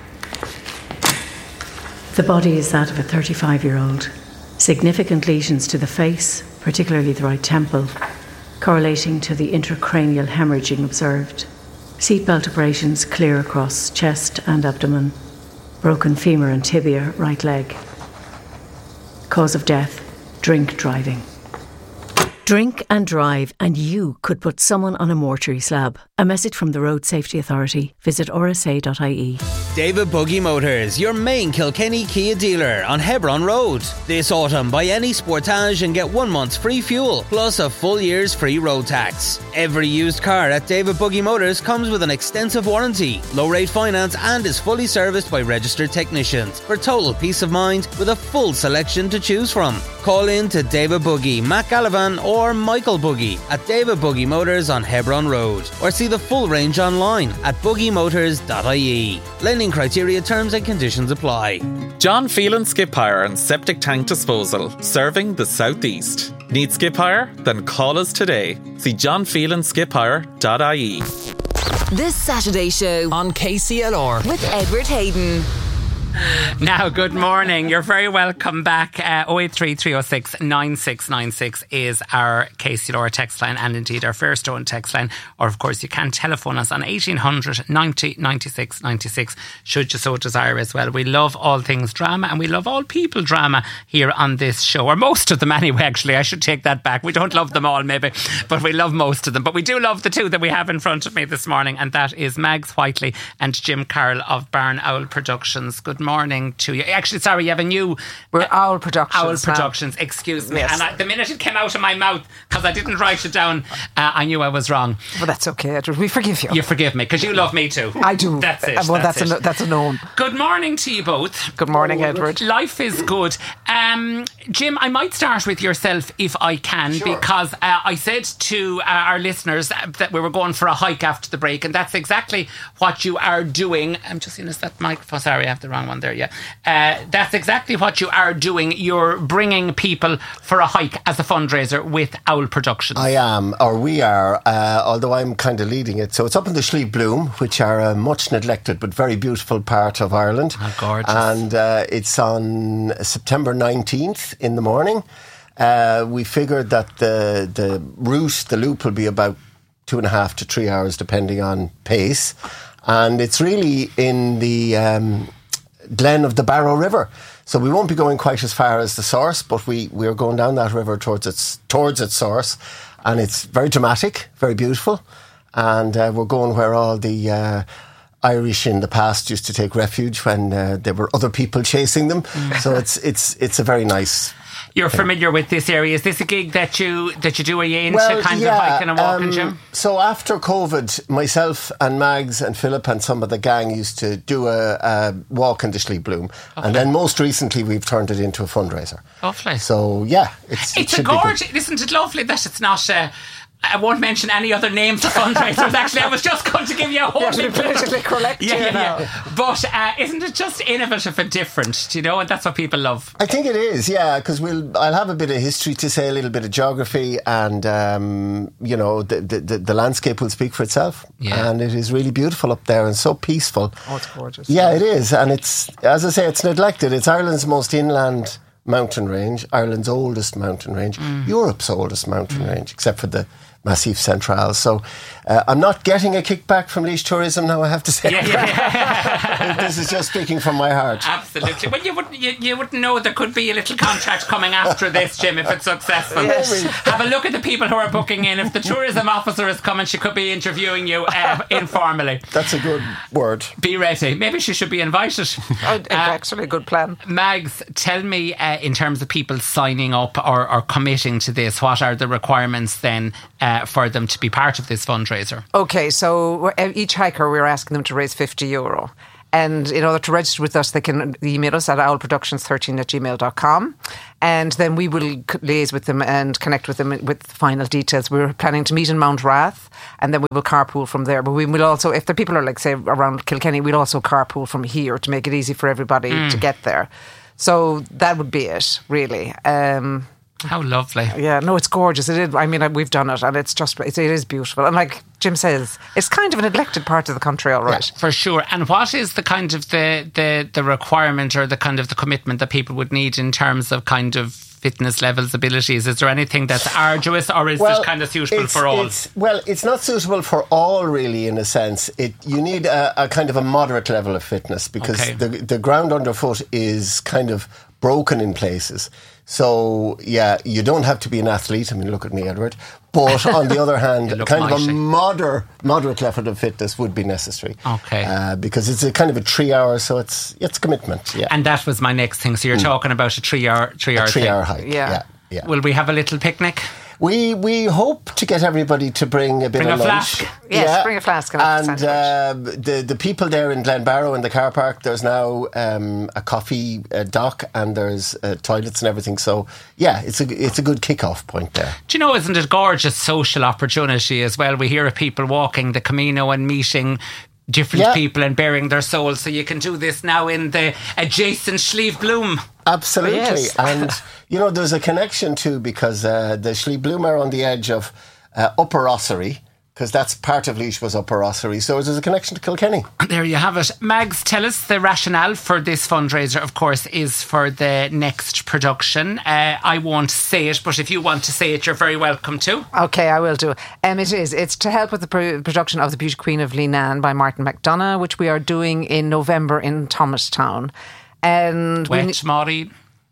[SPEAKER 18] The body is that of a thirty-five-year-old. Significant lesions to the face, particularly the right temple, correlating to the intracranial hemorrhaging observed. Seatbelt abrasions clear across chest and abdomen. Broken femur and tibia, right leg. Cause of death, drink driving. Drink and drive, and you could put someone on a mortuary slab. A message from the Road Safety Authority. Visit r s a dot I E.
[SPEAKER 11] David Buggy Motors, your main Kilkenny Kia dealer on Hebron Road. This autumn, buy any Sportage and get one month's free fuel, plus a full year's free road tax. Every used car at David Buggy Motors comes with an extensive warranty, low rate finance, and is fully serviced by registered technicians for total peace of mind with a full selection to choose from. Call in to David Buggy, Matt Gallivan or Michael Buggy at David Buggy Motors on Hebron Road, or see the full range online at buggy motors dot I E. Lending criteria, terms and conditions apply.
[SPEAKER 19] John Phelan Skip Hire and Septic Tank Disposal, serving the southeast. Need skip hire? Then call us today. See john phelan skip hire dot I E.
[SPEAKER 5] This Saturday Show
[SPEAKER 16] on K C L R
[SPEAKER 5] with Edward Hayden.
[SPEAKER 7] Now, good morning. You're very welcome back. Uh, oh eight three, three oh six, nine six nine six is our K C L R text line, and indeed our Fairstone text line. Or, of course, you can telephone us on eighteen hundred ninety ninety-six ninety-six, should you so desire as well. We love all things drama, and we love all people drama here on this show. Or most of them anyway, actually. I should take that back. We don't love them all, maybe, but we love most of them. But we do love the two that we have in front of me this morning, and that is Mags Whiteley and Jim Carroll of Barn Owl Productions. Good morning to you. Actually, sorry, you have a new...
[SPEAKER 20] We're uh, Owl Productions.
[SPEAKER 7] Owl Productions, now. Excuse me.
[SPEAKER 20] Yes.
[SPEAKER 7] And I, the minute it came out of my mouth, because I didn't write it down, uh, I knew I was wrong.
[SPEAKER 20] Well, that's okay, Edward. We forgive you.
[SPEAKER 7] You forgive me, because you love me too.
[SPEAKER 20] I do.
[SPEAKER 7] That's it.
[SPEAKER 20] Uh, well,
[SPEAKER 7] that's,
[SPEAKER 20] that's,
[SPEAKER 7] it.
[SPEAKER 20] A, that's a known.
[SPEAKER 7] Good morning to you both.
[SPEAKER 20] Good morning, oh, Edward.
[SPEAKER 7] Life is good. Um, Jim, I might start with yourself if I can,
[SPEAKER 20] sure.
[SPEAKER 7] because uh, I said to uh, our listeners that we were going for a hike after the break, and that's exactly what you are doing. I'm just seeing, is that microphone? Sorry, I have the wrong one there, yeah. Uh, that's exactly what you are doing. You're bringing people for a hike as a fundraiser with Owl Productions.
[SPEAKER 21] I am, or we are, uh, although I'm kind of leading it. So it's up in the Slieve Bloom, which are a much neglected but very beautiful part of Ireland.
[SPEAKER 7] Oh, gorgeous.
[SPEAKER 21] And uh, it's on September nineteenth in the morning. Uh, we figured that the, the route, the loop, will be about two and a half to three hours, depending on pace. And it's really in the... Um, Glen of the Barrow River, so we won't be going quite as far as the source, but we we're going down that river towards its towards its source, and it's very dramatic, very beautiful, and uh, we're going where all the uh, Irish in the past used to take refuge when uh, there were other people chasing them. Mm. So it's it's it's a very nice.
[SPEAKER 7] You're familiar with this area. Is this a gig that you that you do? Are you into
[SPEAKER 21] well,
[SPEAKER 7] kind
[SPEAKER 21] yeah,
[SPEAKER 7] of hiking and walking,
[SPEAKER 21] um,
[SPEAKER 7] Jim?
[SPEAKER 21] So after COVID, myself and Mags and Philip and some of the gang used to do a, a walk in the Slieve Bloom, okay. And then most recently we've turned it into a fundraiser.
[SPEAKER 7] Lovely.
[SPEAKER 21] So yeah, it's
[SPEAKER 7] it's
[SPEAKER 21] it
[SPEAKER 7] a gorgeous. Isn't it lovely that it's not? Uh, I won't mention any other names of fundraisers. Actually, I was just going to give you a whole...
[SPEAKER 20] Yeah, to be politically correct
[SPEAKER 7] yeah, yeah,
[SPEAKER 20] now.
[SPEAKER 7] yeah. But uh, isn't it just innovative and different, you know? And that's what people love.
[SPEAKER 21] I think it is, yeah, because we'll, I'll have a bit of history to say, a little bit of geography, and, um, you know, the, the, the landscape will speak for itself.
[SPEAKER 7] Yeah.
[SPEAKER 21] And it is really beautiful up there and so peaceful.
[SPEAKER 20] Oh, it's gorgeous.
[SPEAKER 21] Yeah, it is. And it's, as I say, it's neglected. It's Ireland's most inland mountain range, Ireland's oldest mountain range, mm. Europe's oldest mountain mm. range, except for the Massif Central. So uh, I'm not getting a kickback from Laois Tourism now, I have to say.
[SPEAKER 7] Yeah, yeah, yeah.
[SPEAKER 21] This is just speaking from my heart.
[SPEAKER 7] Absolutely. Well, you wouldn't, you, you wouldn't know there could be a little contract coming after this, Jim, if it's successful.
[SPEAKER 21] Yes.
[SPEAKER 7] Have a look at the people who are booking in. If the tourism officer is coming, she could be interviewing you uh, informally.
[SPEAKER 21] That's a good word.
[SPEAKER 7] Be ready. Maybe she should be invited.
[SPEAKER 20] Oh, actually, a good plan.
[SPEAKER 7] Mags, tell me uh, in terms of people signing up or, or committing to this, what are the requirements then uh, for them to be part of this fundraiser?
[SPEAKER 20] Okay, so each hiker we're asking them to raise fifty euro. And in order to register with us, they can email us at owl productions thirteen at gmail dot com. And then we will liaise with them and connect with them with final details. We're planning to meet in Mount Rath, and then we will carpool from there. But we will also, if the people are like, say, around Kilkenny, we'll also carpool from here to make it easy for everybody mm. to get there. So that would be it, really. Um,
[SPEAKER 7] How lovely.
[SPEAKER 20] Yeah, no, it's gorgeous. It is, I mean, we've done it, and it's just, it, it is beautiful. And like Jim says, it's kind of a neglected part of the country, all right.
[SPEAKER 7] Yeah, for sure. And what is the kind of the, the, the requirement or the kind of the commitment that people would need in terms of kind of fitness levels, abilities? Is there anything that's arduous, or is
[SPEAKER 21] well,
[SPEAKER 7] it kind of suitable for all?
[SPEAKER 21] It's, well, it's not suitable for all, really, in a sense. It You need a, a kind of a moderate level of fitness, because okay. the, the ground underfoot is kind of broken in places. So, yeah, you don't have to be an athlete. I mean, look at me, Edward. But on the other hand, kind mighty. of a moder- moderate level of fitness would be necessary.
[SPEAKER 7] Okay.
[SPEAKER 21] Uh, because it's a kind of a three hour, so it's it's commitment. Yeah.
[SPEAKER 7] And that was my next thing. So you're mm. talking about a three hour three hour
[SPEAKER 21] a three
[SPEAKER 7] thing.
[SPEAKER 21] hour hike.
[SPEAKER 20] Yeah.
[SPEAKER 21] yeah. Yeah.
[SPEAKER 7] Will we have a little picnic?
[SPEAKER 21] We we hope to get everybody to bring a bit
[SPEAKER 7] bring
[SPEAKER 21] of
[SPEAKER 7] a
[SPEAKER 21] lunch.
[SPEAKER 7] Flask.
[SPEAKER 20] Yes, yeah. bring a flask.
[SPEAKER 21] And, and uh, the the people there in Glenbarrow in the car park, there's now um, a coffee uh, dock, and there's uh, toilets and everything. So yeah, it's a it's a good kick-off point there.
[SPEAKER 7] Do you know, isn't it gorgeous social opportunity as well? We hear of people walking the Camino and meeting different yeah. people and bearing their souls. So you can do this now in the adjacent Slieve Bloom.
[SPEAKER 21] Absolutely.
[SPEAKER 7] Yes.
[SPEAKER 21] And, you know, there's a connection too, because uh, the Slieve Bloom are on the edge of uh, Upper Ossory, because that's part of Laois was Upper Ossory. So there's a connection to Kilkenny.
[SPEAKER 7] There you have it. Mags, tell us the rationale for this fundraiser, of course, is for the next production. Uh, I won't say it, but if you want to say it, you're very welcome to.
[SPEAKER 20] Okay, I will do. Um, it is. It's to help with the pro- production of The Beauty Queen of Leenane by Martin McDonagh, which we are doing in November in Thomastown. And
[SPEAKER 7] Wet,
[SPEAKER 20] we
[SPEAKER 7] Maureen.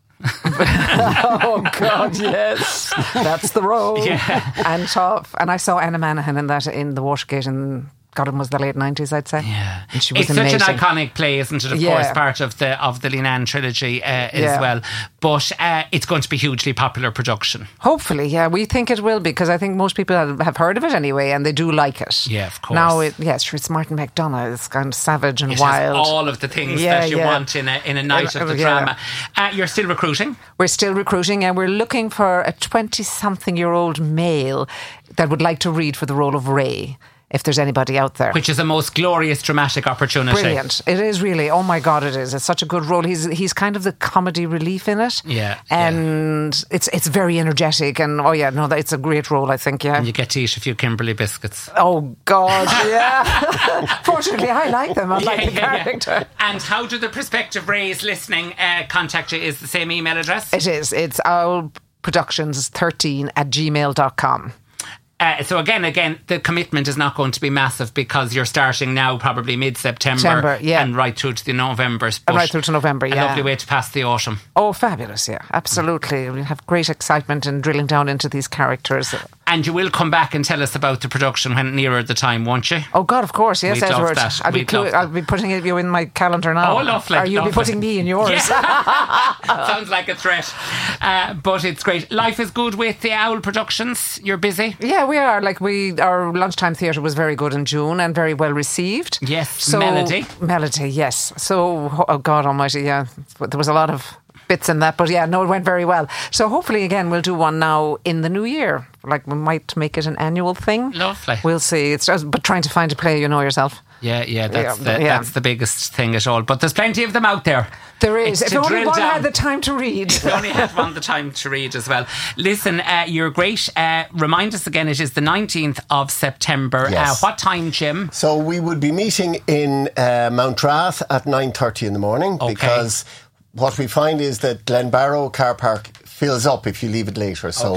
[SPEAKER 20] Oh God, yes, that's the road.
[SPEAKER 7] Yeah.
[SPEAKER 20] And tough. And I saw Anna Manahan in that in the Watergate, and God, it was the late nineties, I'd say.
[SPEAKER 7] Yeah,
[SPEAKER 20] and she was
[SPEAKER 7] it's
[SPEAKER 20] amazing.
[SPEAKER 7] such an iconic play, isn't it? Of
[SPEAKER 20] yeah.
[SPEAKER 7] course, part of the of the Leenane trilogy uh, as
[SPEAKER 20] yeah.
[SPEAKER 7] well. But uh, it's going to be hugely popular production.
[SPEAKER 20] Hopefully, yeah, we think it will, because I think most people have heard of it anyway, and they do like it.
[SPEAKER 7] Yeah, of course.
[SPEAKER 20] Now, it, yes, it's Martin McDonagh. It's kind of savage and
[SPEAKER 7] it
[SPEAKER 20] wild.
[SPEAKER 7] Has all of the things
[SPEAKER 20] yeah,
[SPEAKER 7] that you
[SPEAKER 20] yeah.
[SPEAKER 7] want in a in a night
[SPEAKER 20] uh,
[SPEAKER 7] of the
[SPEAKER 20] yeah.
[SPEAKER 7] drama. Uh, you're still recruiting.
[SPEAKER 20] We're still recruiting, and we're looking for a twenty-something-year-old male that would like to read for the role of Ray, if there's anybody out there.
[SPEAKER 7] Which is a most glorious dramatic opportunity.
[SPEAKER 20] Brilliant. It is really. Oh my God, it is. It's such a good role. He's he's kind of the comedy relief in it.
[SPEAKER 7] Yeah.
[SPEAKER 20] And yeah. it's it's very energetic, and oh yeah, no, it's a great role, I think, yeah.
[SPEAKER 7] And you get to eat a few Kimberley biscuits.
[SPEAKER 20] Oh God, yeah. Fortunately, I like them. I like yeah, the
[SPEAKER 7] yeah,
[SPEAKER 20] character.
[SPEAKER 7] Yeah. And how do the prospective Rays listening uh, contact you? Is the same email address?
[SPEAKER 20] It is. It's owl productions thirteen at gmail dot com.
[SPEAKER 7] Uh, so again, again, the commitment is not going to be massive, because you're starting now probably mid-September
[SPEAKER 20] September, yeah.
[SPEAKER 7] and right through to the November.
[SPEAKER 20] And right through to November, yeah.
[SPEAKER 7] A lovely way to pass the autumn.
[SPEAKER 20] Oh, fabulous, yeah, absolutely. We'll have great excitement in drilling down into these characters.
[SPEAKER 7] And you will come back and tell us about the production when nearer the time, won't you?
[SPEAKER 20] Oh God, of course, yes,
[SPEAKER 7] We'd
[SPEAKER 20] Edward.
[SPEAKER 7] Love that.
[SPEAKER 20] I'll, be
[SPEAKER 7] We'd
[SPEAKER 20] clu-
[SPEAKER 7] love
[SPEAKER 20] I'll be putting it, you in my calendar now.
[SPEAKER 7] Oh, lovely.
[SPEAKER 20] Or you'll
[SPEAKER 7] lovely.
[SPEAKER 20] be putting me in yours.
[SPEAKER 7] Yeah. Sounds like a threat. Uh, but it's great. Life is good with the Owl Productions. You're busy?
[SPEAKER 20] Yeah, we are. Like we, our lunchtime theatre was very good in June and very well received.
[SPEAKER 7] Yes,
[SPEAKER 20] so,
[SPEAKER 7] Melody.
[SPEAKER 20] Melody, yes. So, oh God almighty, yeah. There was a lot of bits in that, but yeah, no, it went very well. So hopefully again we'll do one now in the new year. Like we might make it an annual thing.
[SPEAKER 7] Lovely.
[SPEAKER 20] We'll see. It's just, but trying to find a play, you know yourself.
[SPEAKER 7] Yeah, yeah, that's
[SPEAKER 20] yeah,
[SPEAKER 7] the
[SPEAKER 20] yeah.
[SPEAKER 7] that's the biggest thing at all. But there's plenty of them out there.
[SPEAKER 20] There is.
[SPEAKER 7] It's
[SPEAKER 20] if
[SPEAKER 7] to
[SPEAKER 20] only
[SPEAKER 7] drill
[SPEAKER 20] one
[SPEAKER 7] down.
[SPEAKER 20] had the time to read.
[SPEAKER 7] If only had one the time to read as well. Listen, uh, you're great. Uh, remind us again, it is the nineteenth of September.
[SPEAKER 21] Yes.
[SPEAKER 7] Uh, what time, Jim?
[SPEAKER 21] So we would be meeting in uh, Mount Rath at nine thirty in the morning,
[SPEAKER 7] okay.
[SPEAKER 21] because what we find is that Glenbarrow car park fills up if you leave it later. So
[SPEAKER 7] okay.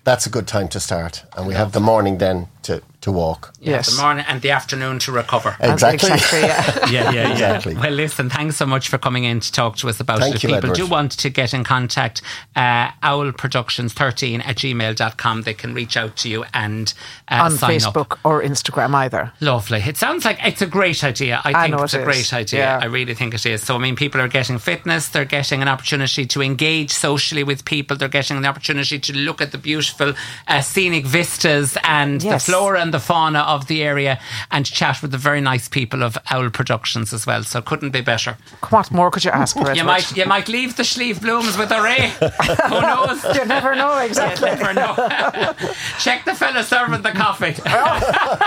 [SPEAKER 21] that's a good time to start. And we have the morning then to, to walk.
[SPEAKER 7] Yeah,
[SPEAKER 20] Yes.
[SPEAKER 7] the morning and the afternoon to recover.
[SPEAKER 21] Exactly.
[SPEAKER 20] Exactly, yeah.
[SPEAKER 7] yeah, yeah, yeah.
[SPEAKER 21] Exactly.
[SPEAKER 7] Well, listen, thanks so much for coming in to talk to us about
[SPEAKER 21] Thank
[SPEAKER 7] it. If
[SPEAKER 21] you,
[SPEAKER 7] people
[SPEAKER 21] Edward.
[SPEAKER 7] do want to get in contact, uh, owl productions thirteen at gmail dot com. They can reach out to you and uh,
[SPEAKER 20] On
[SPEAKER 7] sign
[SPEAKER 20] Facebook
[SPEAKER 7] up.
[SPEAKER 20] or Instagram either.
[SPEAKER 7] Lovely. It sounds like it's a great idea. I
[SPEAKER 20] I
[SPEAKER 7] think
[SPEAKER 20] know
[SPEAKER 7] it's
[SPEAKER 20] it
[SPEAKER 7] a
[SPEAKER 20] is.
[SPEAKER 7] great idea.
[SPEAKER 20] Yeah.
[SPEAKER 7] I really think it is. So, I mean, people are getting fitness. They're getting an opportunity to engage socially with people. They're getting an opportunity to look at the beautiful uh, scenic vistas and
[SPEAKER 20] Yes.
[SPEAKER 7] the flora and the fauna of the area and chat with the very nice people of Owl Productions as well. So, couldn't be better.
[SPEAKER 20] What more could you ask for?
[SPEAKER 7] You
[SPEAKER 20] Edward?
[SPEAKER 7] might, you might leave the Schlieve Blooms with a Ray. Who knows?
[SPEAKER 20] You never know exactly.
[SPEAKER 7] You never know. Check the fella serving the coffee.